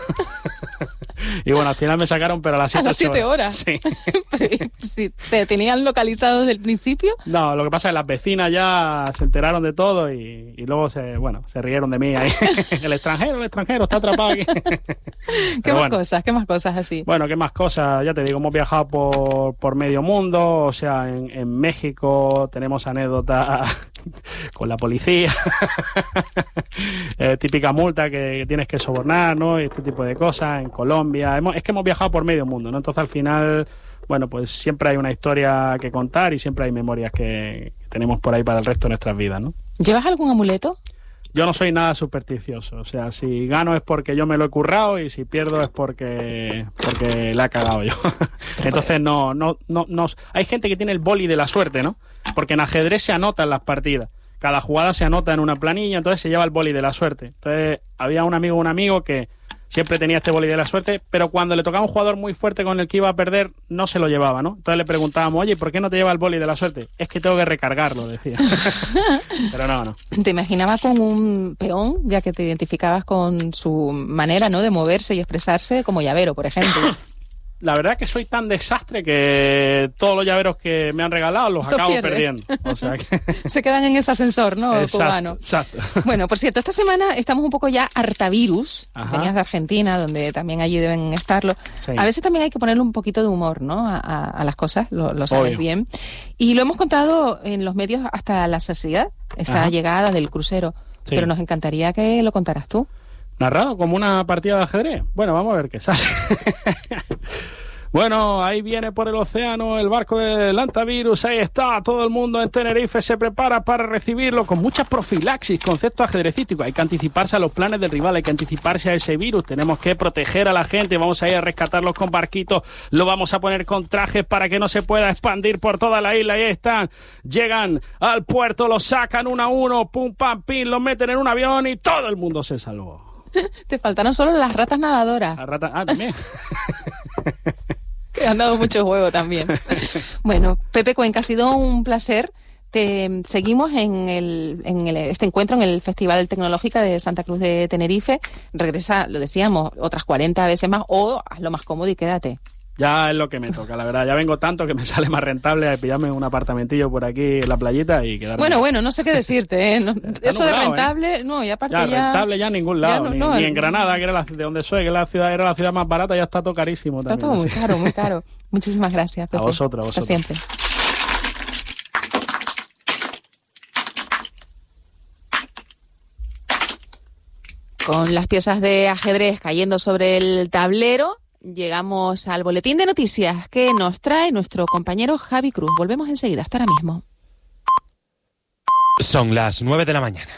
Y bueno, al final me sacaron, pero a las A siete, las siete horas. horas. Sí. Pero, si ¿te tenían localizado desde el principio? No, lo que pasa es que las vecinas ya se enteraron de todo y, y luego se, bueno, se rieron de mí ahí. El extranjero, el extranjero, está atrapado aquí. ¿Qué Pero más bueno. cosas? ¿Qué más cosas así? Bueno, ¿qué más cosas? Ya te digo, hemos viajado por, por medio mundo, o sea, en, en México tenemos anécdotas con la policía, eh, típica multa que, que tienes que sobornar, ¿no? Y este tipo de cosas, en Colombia. Hemos, es que hemos viajado por medio mundo, ¿no? Entonces al final, bueno, pues siempre hay una historia que contar y siempre hay memorias que, que tenemos por ahí para el resto de nuestras vidas, ¿no? ¿Llevas algún amuleto? Yo no soy nada supersticioso, o sea, si gano es porque yo me lo he currado y si pierdo es porque porque la he cagado yo. Entonces no, no, no, no, hay gente que tiene el boli de la suerte, ¿no? Porque en ajedrez se anotan las partidas, cada jugada se anota en una planilla, entonces se lleva el boli de la suerte. Entonces había un amigo, un amigo que siempre tenía este boli de la suerte, pero cuando le tocaba un jugador muy fuerte con el que iba a perder, no se lo llevaba, ¿no? Entonces le preguntábamos, oye, ¿por qué no te lleva el boli de la suerte? Es que tengo que recargarlo, decía. Pero no, no. Te imaginaba con un peón, ya que te identificabas con su manera, ¿no?, de moverse y expresarse, como llavero, por ejemplo. La verdad es que soy tan desastre que todos los llaveros que me han regalado los Los acabo pierdes. perdiendo. O sea que... Se quedan en ese ascensor, ¿no?, Exacto, cubano. exacto. Bueno, por cierto, esta semana estamos un poco ya hartavirus. Ajá. Venías de Argentina, donde también allí deben estarlo. Sí. A veces también hay que ponerle un poquito de humor, ¿no?, a, a- a las cosas, lo, lo sabes Obvio. bien. Y lo hemos contado en los medios hasta la saciedad, esa Ajá. llegada del crucero. Sí. Pero nos encantaría que lo contaras tú. Narrado como una partida de ajedrez. Bueno, vamos a ver qué sale. Bueno, ahí viene por el océano el barco del Antavirus, ahí está, todo el mundo en Tenerife se prepara para recibirlo con mucha profilaxis, concepto ajedrecístico. Hay que anticiparse a los planes del rival, hay que anticiparse a ese virus, tenemos que proteger a la gente, vamos a ir a rescatarlos con barquitos, lo vamos a poner con trajes para que no se pueda expandir por toda la isla. Ahí están, llegan al puerto, los sacan uno a uno, pum, pam, pim, los meten en un avión y todo el mundo se salvó. Te faltaron solo las ratas nadadoras, La rata, ah, también. que han dado mucho juego también. Bueno, Pepe Cuenca, ha sido un placer. Te seguimos en, el, en el, este encuentro en el Festival Tecnológica de Santa Cruz de Tenerife. Regresa, lo decíamos, otras cuarenta veces más, o hazlo más cómodo y quédate. Ya es lo que me toca, la verdad. Ya vengo tanto que me sale más rentable pillarme un apartamentillo por aquí en la playita y quedarme. Bueno, bueno, no sé qué decirte, ¿eh? No, eso nublado, de rentable, ¿eh? no, y aparte ya... ya... rentable ya en ningún lado, no, ni, no, ni en Granada, que era la, de donde soy, que la ciudad, era la ciudad más barata, ya está todo carísimo está también. Todo muy caro, muy caro. Muchísimas gracias, Pepe. A vosotros, a vosotros. Hasta siempre. Con las piezas de ajedrez cayendo sobre el tablero, llegamos al boletín de noticias que nos trae nuestro compañero Javi Cruz. Volvemos enseguida, hasta ahora mismo. Son las nueve de la mañana.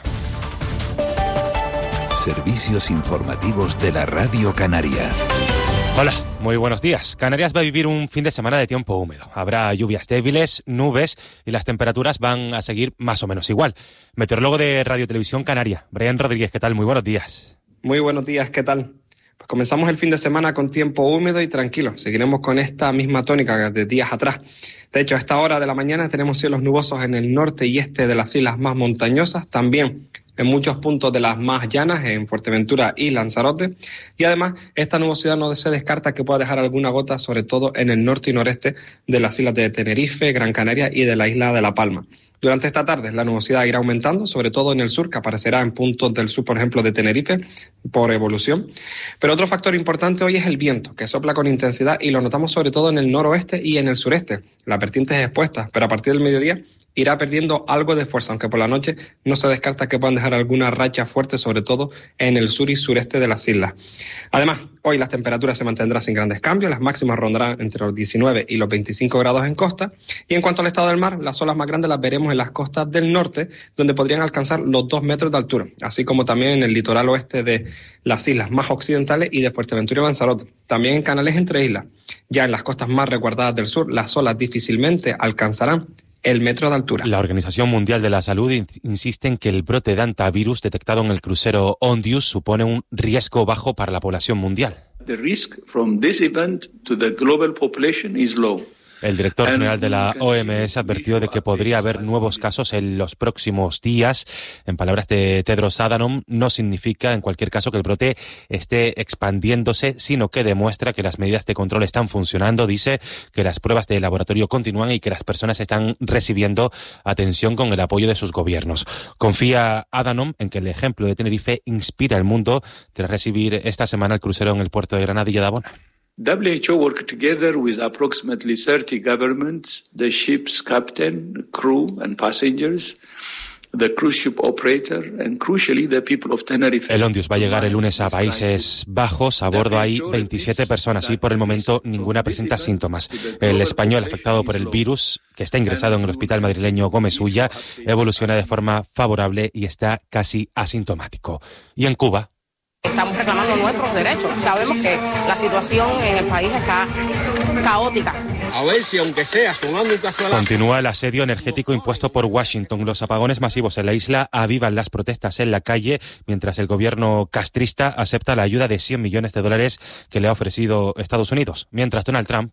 Servicios informativos de la Radio Canaria. Hola, muy buenos días. Canarias va a vivir un fin de semana de tiempo húmedo. Habrá lluvias débiles, nubes y las temperaturas van a seguir más o menos igual. Meteorólogo de Radio Televisión Canaria, Brian Rodríguez, ¿qué tal? Muy buenos días. Muy buenos días, ¿qué tal? Pues comenzamos el fin de semana con tiempo húmedo y tranquilo. Seguiremos con esta misma tónica de días atrás. De hecho, a esta hora de la mañana tenemos cielos nubosos en el norte y este de las islas más montañosas, también en muchos puntos de las más llanas, en Fuerteventura y Lanzarote. Y además, esta nubosidad no se descarta que pueda dejar alguna gota, sobre todo en el norte y noreste de las islas de Tenerife, Gran Canaria y de la isla de La Palma. Durante esta tarde la nubosidad irá aumentando, sobre todo en el sur, que aparecerá en puntos del sur, por ejemplo, de Tenerife, por evolución. Pero otro factor importante hoy es el viento, que sopla con intensidad y lo notamos sobre todo en el noroeste y en el sureste. Las vertientes expuestas, pero a partir del mediodía irá perdiendo algo de fuerza, aunque por la noche no se descarta que puedan dejar alguna racha fuerte, sobre todo en el sur y sureste de las islas. Además, hoy las temperaturas se mantendrán sin grandes cambios, las máximas rondarán entre los diecinueve y los veinticinco grados en costa, y en cuanto al estado del mar, las olas más grandes las veremos en las costas del norte, donde podrían alcanzar los dos metros de altura, así como también en el litoral oeste de las islas más occidentales y de Fuerteventura y Lanzarote, también en canales entre islas. Ya en las costas más resguardadas del sur, las olas difícilmente alcanzarán el metro de altura. La Organización Mundial de la Salud insiste en que el brote de hantavirus detectado en el crucero Ondius supone un riesgo bajo para la población mundial. The risk from this event to the global population is low. El director general de la O M S advirtió de que podría haber nuevos casos en los próximos días. En palabras de Tedros Adhanom, no significa en cualquier caso que el brote esté expandiéndose, sino que demuestra que las medidas de control están funcionando. Dice que las pruebas de laboratorio continúan y que las personas están recibiendo atención con el apoyo de sus gobiernos. Confía Adhanom en que el ejemplo de Tenerife inspira al mundo tras recibir esta semana el crucero en el puerto de Granadilla de Abona. W H O worked together with approximately thirty governments, the ship's captain, crew and passengers, the cruise ship operator and crucially the people of Tenerife. El Ondius va a llegar el lunes a Países Bajos. A bordo hay veintisiete personas y por el momento ninguna presenta síntomas. El español afectado por el virus, que está ingresado en el hospital madrileño Gómez Ulla, evoluciona de forma favorable y está casi asintomático. Y en Cuba, estamos reclamando nuestros derechos. Sabemos que la situación en el país está caótica. A ver si aunque sea sumando un caso a la... Continúa el asedio energético impuesto por Washington. Los apagones masivos en la isla avivan las protestas en la calle, mientras el gobierno castrista acepta la ayuda de cien millones de dólares que le ha ofrecido Estados Unidos. Mientras Donald Trump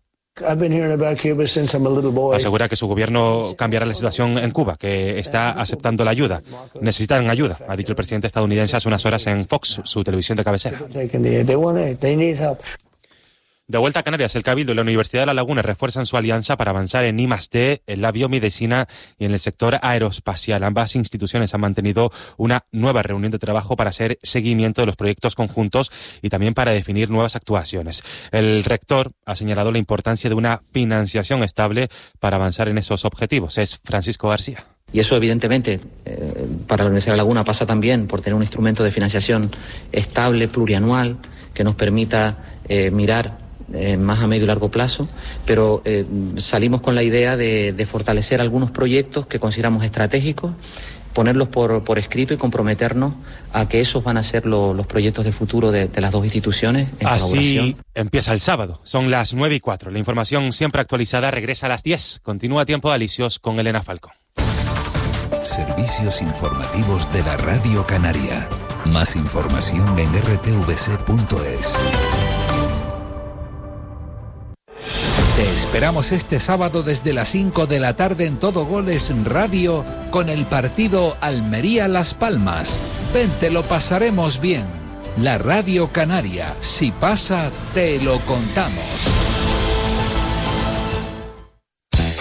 asegura que su gobierno cambiará la situación en Cuba, que está aceptando la ayuda. Necesitan ayuda, ha dicho el presidente estadounidense hace unas horas en Fox, su televisión de cabecera. De vuelta a Canarias, el Cabildo y la Universidad de La Laguna refuerzan su alianza para avanzar en I más D, en la biomedicina y en el sector aeroespacial. Ambas instituciones han mantenido una nueva reunión de trabajo para hacer seguimiento de los proyectos conjuntos y también para definir nuevas actuaciones. El rector ha señalado la importancia de una financiación estable para avanzar en esos objetivos. Es Francisco García. Y eso, evidentemente, eh, para la Universidad de La Laguna pasa también por tener un instrumento de financiación estable, plurianual, que nos permita eh, mirar Eh, más a medio y largo plazo, pero eh, salimos con la idea de, de fortalecer algunos proyectos que consideramos estratégicos, ponerlos por, por escrito y comprometernos a que esos van a ser lo, los proyectos de futuro de, de las dos instituciones en Así colaboración. Empieza el sábado, son las nueve y cuatro. La información siempre actualizada regresa a las diez. Continúa Tiempo de Alicios con Elena Falcón. Servicios informativos de la Radio Canaria. Más información en r t v c punto es. Te esperamos este sábado desde las cinco de la tarde en Todo Goles Radio con el partido Almería-Las Palmas. Ven, te lo pasaremos bien. La Radio Canaria, si pasa, te lo contamos.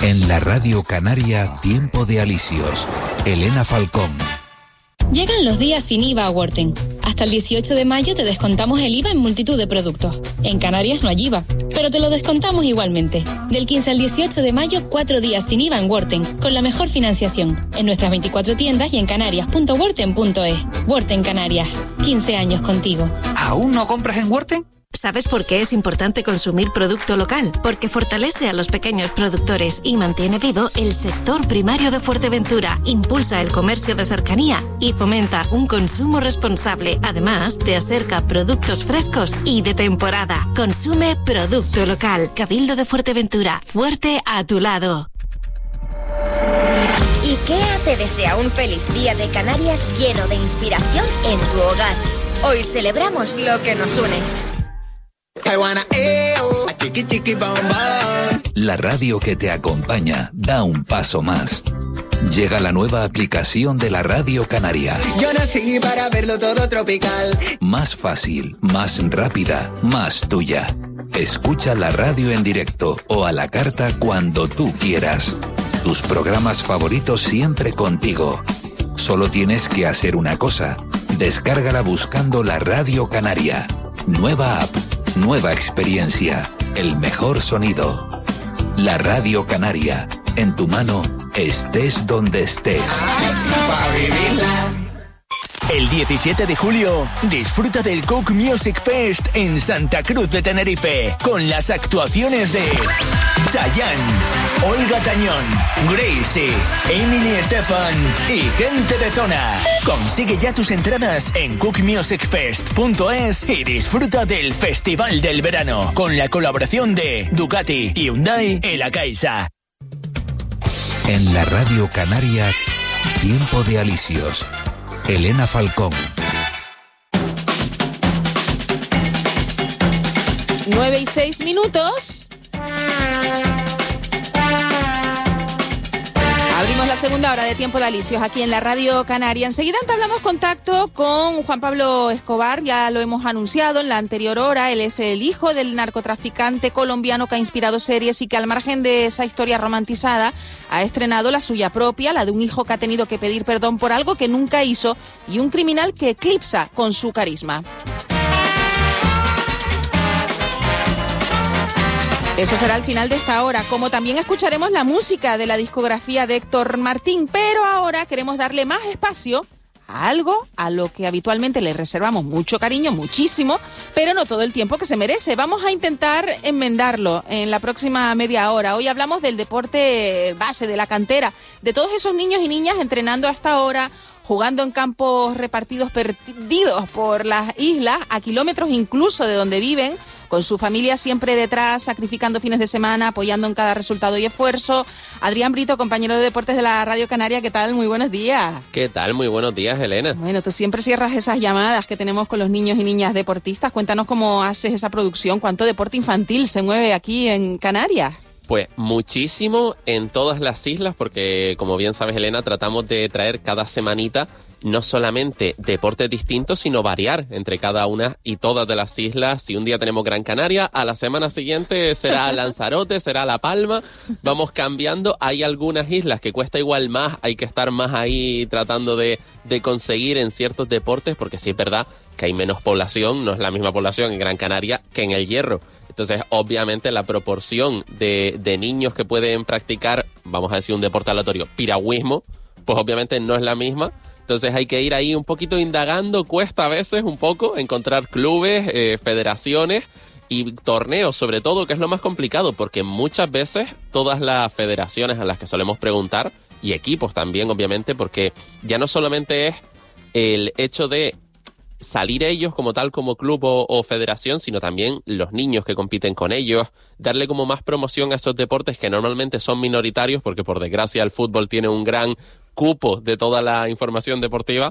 En la Radio Canaria, Tiempo de Alisios. Elena Falcón. Llegan los días sin I V A a Worten. Hasta el dieciocho de mayo te descontamos el I V A en multitud de productos. En Canarias no hay I V A, pero te lo descontamos igualmente. Del quince al dieciocho de mayo, cuatro días sin I V A en Worten, con la mejor financiación. En nuestras veinticuatro tiendas y en canarias punto worten punto es. Worten Canarias. quince años contigo. ¿Aún no compras en Worten? ¿Sabes por qué es importante consumir producto local? Porque fortalece a los pequeños productores y mantiene vivo el sector primario de Fuerteventura, impulsa el comercio de cercanía y fomenta un consumo responsable. Además, te acerca productos frescos y de temporada. Consume producto local. Cabildo de Fuerteventura, fuerte a tu lado. IKEA te desea un feliz día de Canarias lleno de inspiración en tu hogar. Hoy celebramos lo que nos une. La radio que te acompaña da un paso más. Llega la nueva aplicación de la Radio Canaria. Yo nací para verlo todo tropical. Más fácil, más rápida, más tuya. Escucha la radio en directo o a la carta cuando tú quieras. Tus programas favoritos siempre contigo. Solo tienes que hacer una cosa. Descárgala buscando la Radio Canaria. Nueva app. Nueva experiencia, el mejor sonido. La Radio Canaria, en tu mano, estés donde estés. El diecisiete de julio, disfruta del Cook Music Fest en Santa Cruz de Tenerife, con las actuaciones de Chayanne, Olga Tañón, Gracie, Emily Estefan y gente de zona. Consigue ya tus entradas en cook music fest punto es y disfruta del Festival del Verano, con la colaboración de Ducati, Hyundai y La Caixa. En la Radio Canaria, Tiempo de Alisios. Elena Falcón. Nueve y seis minutos. Abrimos la segunda hora de Tiempo de Alisios aquí en la Radio Canaria. Enseguida entablamos contacto con Juan Pablo Escobar, ya lo hemos anunciado en la anterior hora. Él es el hijo del narcotraficante colombiano que ha inspirado series y que, al margen de esa historia romantizada, ha estrenado la suya propia, la de un hijo que ha tenido que pedir perdón por algo que nunca hizo y un criminal que eclipsa con su carisma. Eso será al final de esta hora, como también escucharemos la música de la discografía de Héctor Martín, pero ahora queremos darle más espacio a algo a lo que habitualmente le reservamos mucho cariño, muchísimo, pero no todo el tiempo que se merece. Vamos a intentar enmendarlo en la próxima media hora. Hoy hablamos del deporte base, de la cantera, de todos esos niños y niñas entrenando hasta ahora, jugando en campos repartidos perdidos por las islas, a kilómetros incluso de donde viven, con su familia siempre detrás, sacrificando fines de semana, apoyando en cada resultado y esfuerzo. Adrián Brito, compañero de deportes de la Radio Canaria, ¿qué tal? Muy buenos días. ¿Qué tal? Muy buenos días, Elena. Bueno, tú siempre cierras esas llamadas que tenemos con los niños y niñas deportistas. Cuéntanos cómo haces esa producción, cuánto deporte infantil se mueve aquí en Canarias. Pues muchísimo en todas las islas, porque como bien sabes, Elena, tratamos de traer cada semanita no solamente deportes distintos, sino variar entre cada una y todas de las islas. Si un día tenemos Gran Canaria, a la semana siguiente será Lanzarote, será La Palma. Vamos cambiando. Hay algunas islas que cuesta igual más, hay que estar más ahí tratando de, de conseguir en ciertos deportes, porque sí es verdad que hay menos población, no es la misma población en Gran Canaria que en El Hierro. Entonces, obviamente, la proporción de, de niños que pueden practicar, vamos a decir, un deporte aleatorio, piragüismo, pues obviamente no es la misma. Entonces hay que ir ahí un poquito indagando, cuesta a veces un poco encontrar clubes, eh, federaciones y torneos sobre todo, que es lo más complicado, porque muchas veces todas las federaciones a las que solemos preguntar, y equipos también obviamente, porque ya no solamente es el hecho de salir ellos como tal, como club o, o federación, sino también los niños que compiten con ellos, darle como más promoción a esos deportes que normalmente son minoritarios, porque por desgracia el fútbol tiene un gran cupo de toda la información deportiva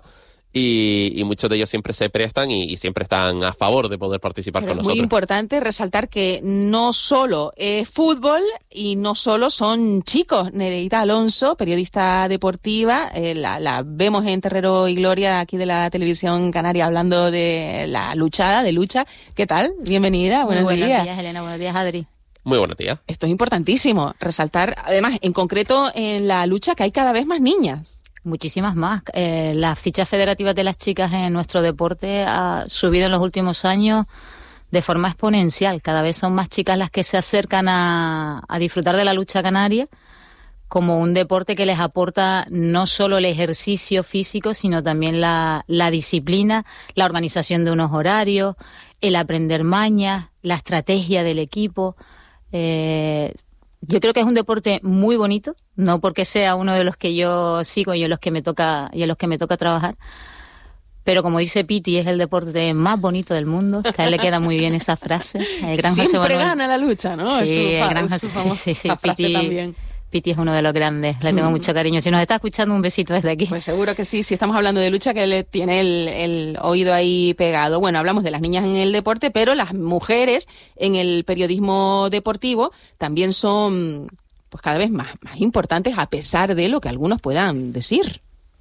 y, y muchos de ellos siempre se prestan y, y siempre están a favor de poder participar Pero con es nosotros. Muy importante resaltar que no solo es fútbol y no solo son chicos. Nereida Alonso, periodista deportiva, eh, la, la vemos en Terrero y Gloria aquí de la televisión canaria hablando de la luchada, de lucha. ¿Qué tal? Bienvenida, buenos, Muy buenos días. días, Elena, buenos días, Adri. Muy buenos días. Esto es importantísimo, resaltar, además, en concreto, en la lucha que hay cada vez más niñas. Muchísimas más. Eh, las fichas federativas de las chicas en nuestro deporte ha subido en los últimos años de forma exponencial. Cada vez son más chicas las que se acercan a, a disfrutar de la lucha canaria como un deporte que les aporta no solo el ejercicio físico, sino también la, la disciplina, la organización de unos horarios, el aprender mañas, la estrategia del equipo. Eh, yo creo que es un deporte muy bonito, no porque sea uno de los que yo sigo y en los que me toca, y en los que me toca trabajar, pero como dice Piti, es el deporte más bonito del mundo, que a él le queda muy bien esa frase. El gran Siempre José Manuel gana la lucha, ¿no? Sí, es su, el gran es su José, famosa sí, sí, frase Piti, también. Piti es uno de los grandes, le tengo Mm. mucho cariño. Si nos está escuchando, un besito desde aquí. Pues seguro que sí, si estamos hablando de lucha, que le tiene el, el oído ahí pegado. Bueno, hablamos de las niñas en el deporte, pero las mujeres en el periodismo deportivo también son pues cada vez más, más importantes, a pesar de lo que algunos puedan decir.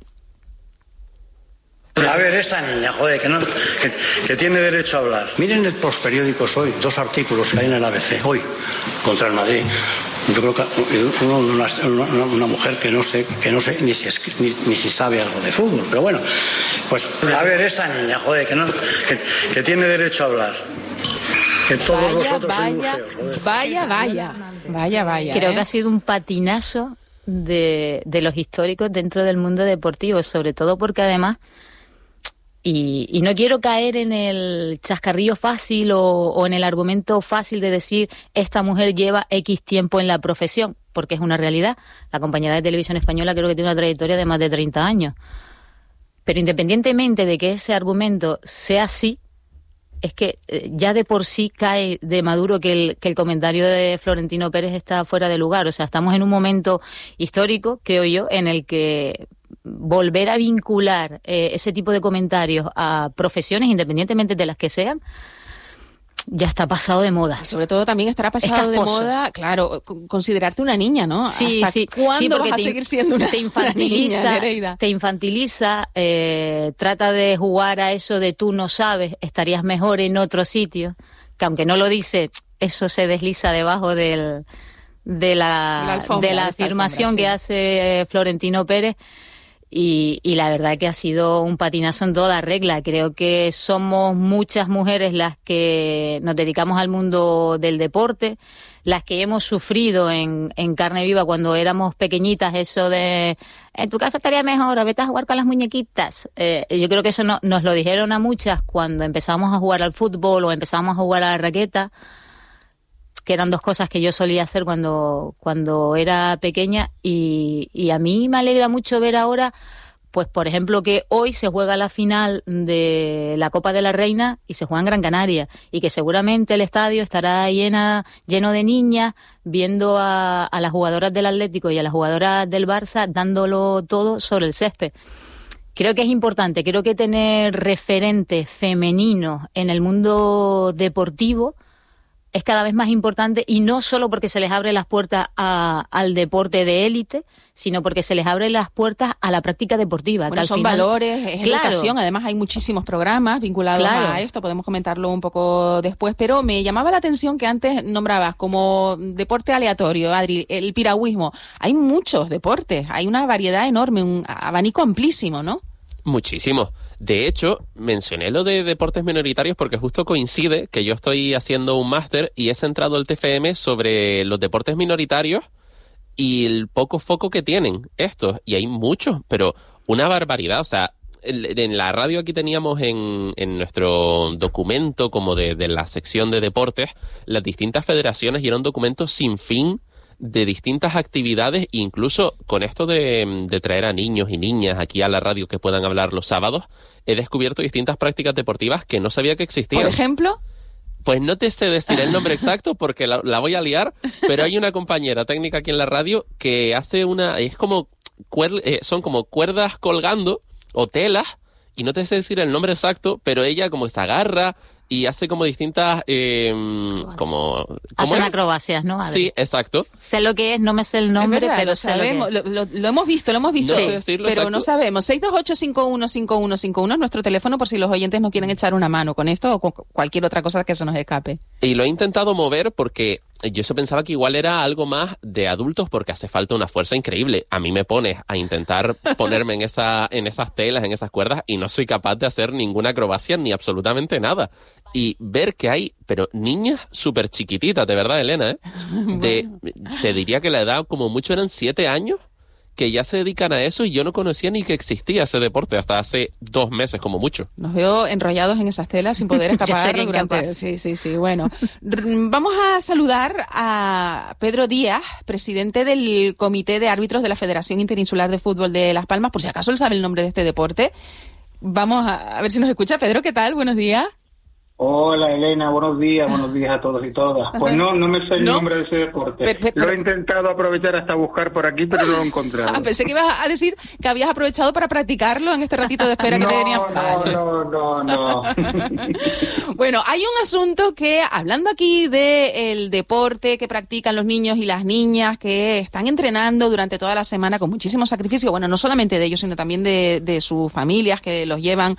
A ver, esa niña, joder, que, no, que, que tiene derecho a hablar. Miren el postperiódicos hoy, dos artículos que hay en el A B C, hoy, contra el Madrid. Yo creo que uno, una, una, una mujer que no sé, que no sé ni si, es, ni, ni si sabe algo de fútbol, pero bueno, pues a ver, esa niña, joder, que, no, que, que tiene derecho a hablar. Que todos Vaya, vosotros sois muy vaya, feos, joder. vaya, vaya, vaya, vaya. Creo ¿eh? que ha sido un patinazo de, de los históricos dentro del mundo deportivo, sobre todo porque además, y, y no quiero caer en el chascarrillo fácil o, o en el argumento fácil de decir esta mujer lleva X tiempo en la profesión, porque es una realidad. La compañera de Televisión Española creo que tiene una trayectoria de más de treinta años. Pero independientemente de que ese argumento sea así, es que eh, ya de por sí cae de maduro que el, que el comentario de Florentino Pérez está fuera de lugar. O sea, estamos en un momento histórico, creo yo, en el que volver a vincular eh, ese tipo de comentarios a profesiones, independientemente de las que sean, ya está pasado de moda. Y sobre todo también estará pasado de moda, claro, considerarte una niña, ¿no? Sí, ¿Hasta sí. ¿Cuándo sí, porque vas te, a seguir siendo una, te infantiliza, una niña, Nereida? Te infantiliza, eh, trata de jugar a eso de tú no sabes, estarías mejor en otro sitio, que aunque no lo dice, eso se desliza debajo del, de la, de la, alfombra, de la de afirmación alfombra, sí. que hace Florentino Pérez. Y, y la verdad que ha sido un patinazo en toda regla. Creo que somos muchas mujeres las que nos dedicamos al mundo del deporte, las que hemos sufrido en, en carne viva cuando éramos pequeñitas eso de en tu casa estaría mejor, vete a jugar con las muñequitas. Eh, yo creo que eso no, nos lo dijeron a muchas cuando empezamos a jugar al fútbol o empezamos a jugar a la raqueta, que eran dos cosas que yo solía hacer cuando, cuando era pequeña, y, y a mí me alegra mucho ver ahora, pues por ejemplo, que hoy se juega la final de la Copa de la Reina y se juega en Gran Canaria, y que seguramente el estadio estará llena, lleno de niñas viendo a, a las jugadoras del Atlético y a las jugadoras del Barça dándolo todo sobre el césped. Creo que es importante, creo que tener referentes femeninos en el mundo deportivo es cada vez más importante, y no solo porque se les abre las puertas a, al deporte de élite, sino porque se les abre las puertas a la práctica deportiva. Bueno, que al son final, valores, es claro, educación, además hay muchísimos programas vinculados claro. a esto, podemos comentarlo un poco después, pero me llamaba la atención que antes nombrabas como deporte aleatorio, Adri, el piragüismo. Hay muchos deportes, hay una variedad enorme, un abanico amplísimo, ¿no? Muchísimo. De hecho, mencioné lo de deportes minoritarios porque justo coincide que yo estoy haciendo un máster y he centrado el T F M sobre los deportes minoritarios y el poco foco que tienen estos. Y hay muchos, pero una barbaridad. O sea, en la radio aquí teníamos en, en nuestro documento como de, de la sección de deportes las distintas federaciones, y era un documento sin fin de distintas actividades, incluso con esto de, de traer a niños y niñas aquí a la radio que puedan hablar los sábados, he descubierto distintas prácticas deportivas que no sabía que existían. ¿Por ejemplo? Pues no te sé decir el nombre exacto porque la, la voy a liar, pero hay una compañera técnica aquí en la radio que hace una, es como, cuer, eh, son como cuerdas colgando o telas, y no te sé decir el nombre exacto, pero ella como se agarra y hace como distintas, eh, como... Hacen acrobacias, ¿no? Sí, exacto. Sé lo que es, no me sé el nombre, es verdad, pero lo sé sabemos, lo, que lo, lo, lo hemos visto, lo hemos visto, no sé decirlo pero exacto. no sabemos. seis dos ocho, cinco uno cinco uno cinco uno es nuestro teléfono por si los oyentes no quieren echar una mano con esto o con cualquier otra cosa que se nos escape. Y lo he intentado mover porque yo eso pensaba que igual era algo más de adultos porque hace falta una fuerza increíble. A mí me pones a intentar ponerme en esa en esas telas, en esas cuerdas, y no soy capaz de hacer ninguna acrobacia ni absolutamente nada. Y ver que hay, pero niñas súper chiquititas, de verdad, Elena, ¿eh? De, te diría que la edad como mucho eran siete años, que ya se dedican a eso, y yo no conocía ni que existía ese deporte hasta hace dos meses como mucho. Nos veo enrollados en esas telas sin poder escapar durante... Sí, sí, sí, bueno. Vamos a saludar a Pedro Díaz, presidente del Comité de Árbitros de la Federación Interinsular de Fútbol de Las Palmas, por si acaso él sabe el nombre de este deporte. Vamos a, a ver si nos escucha. Pedro, ¿qué tal? Buenos días. Hola Elena, buenos días, buenos días a todos y todas. Pues no, no me sé el ¿No? nombre de ese deporte. Pero, pero, lo he intentado aprovechar hasta buscar por aquí, pero no lo he encontrado. Ah, pensé que ibas a decir que habías aprovechado para practicarlo en este ratito de espera que no, te teníamos. No, no, no, no. Bueno, hay un asunto que, hablando aquí del deporte que practican los niños y las niñas que están entrenando durante toda la semana con muchísimo sacrificio, bueno, no solamente de ellos, sino también de, de sus familias que los llevan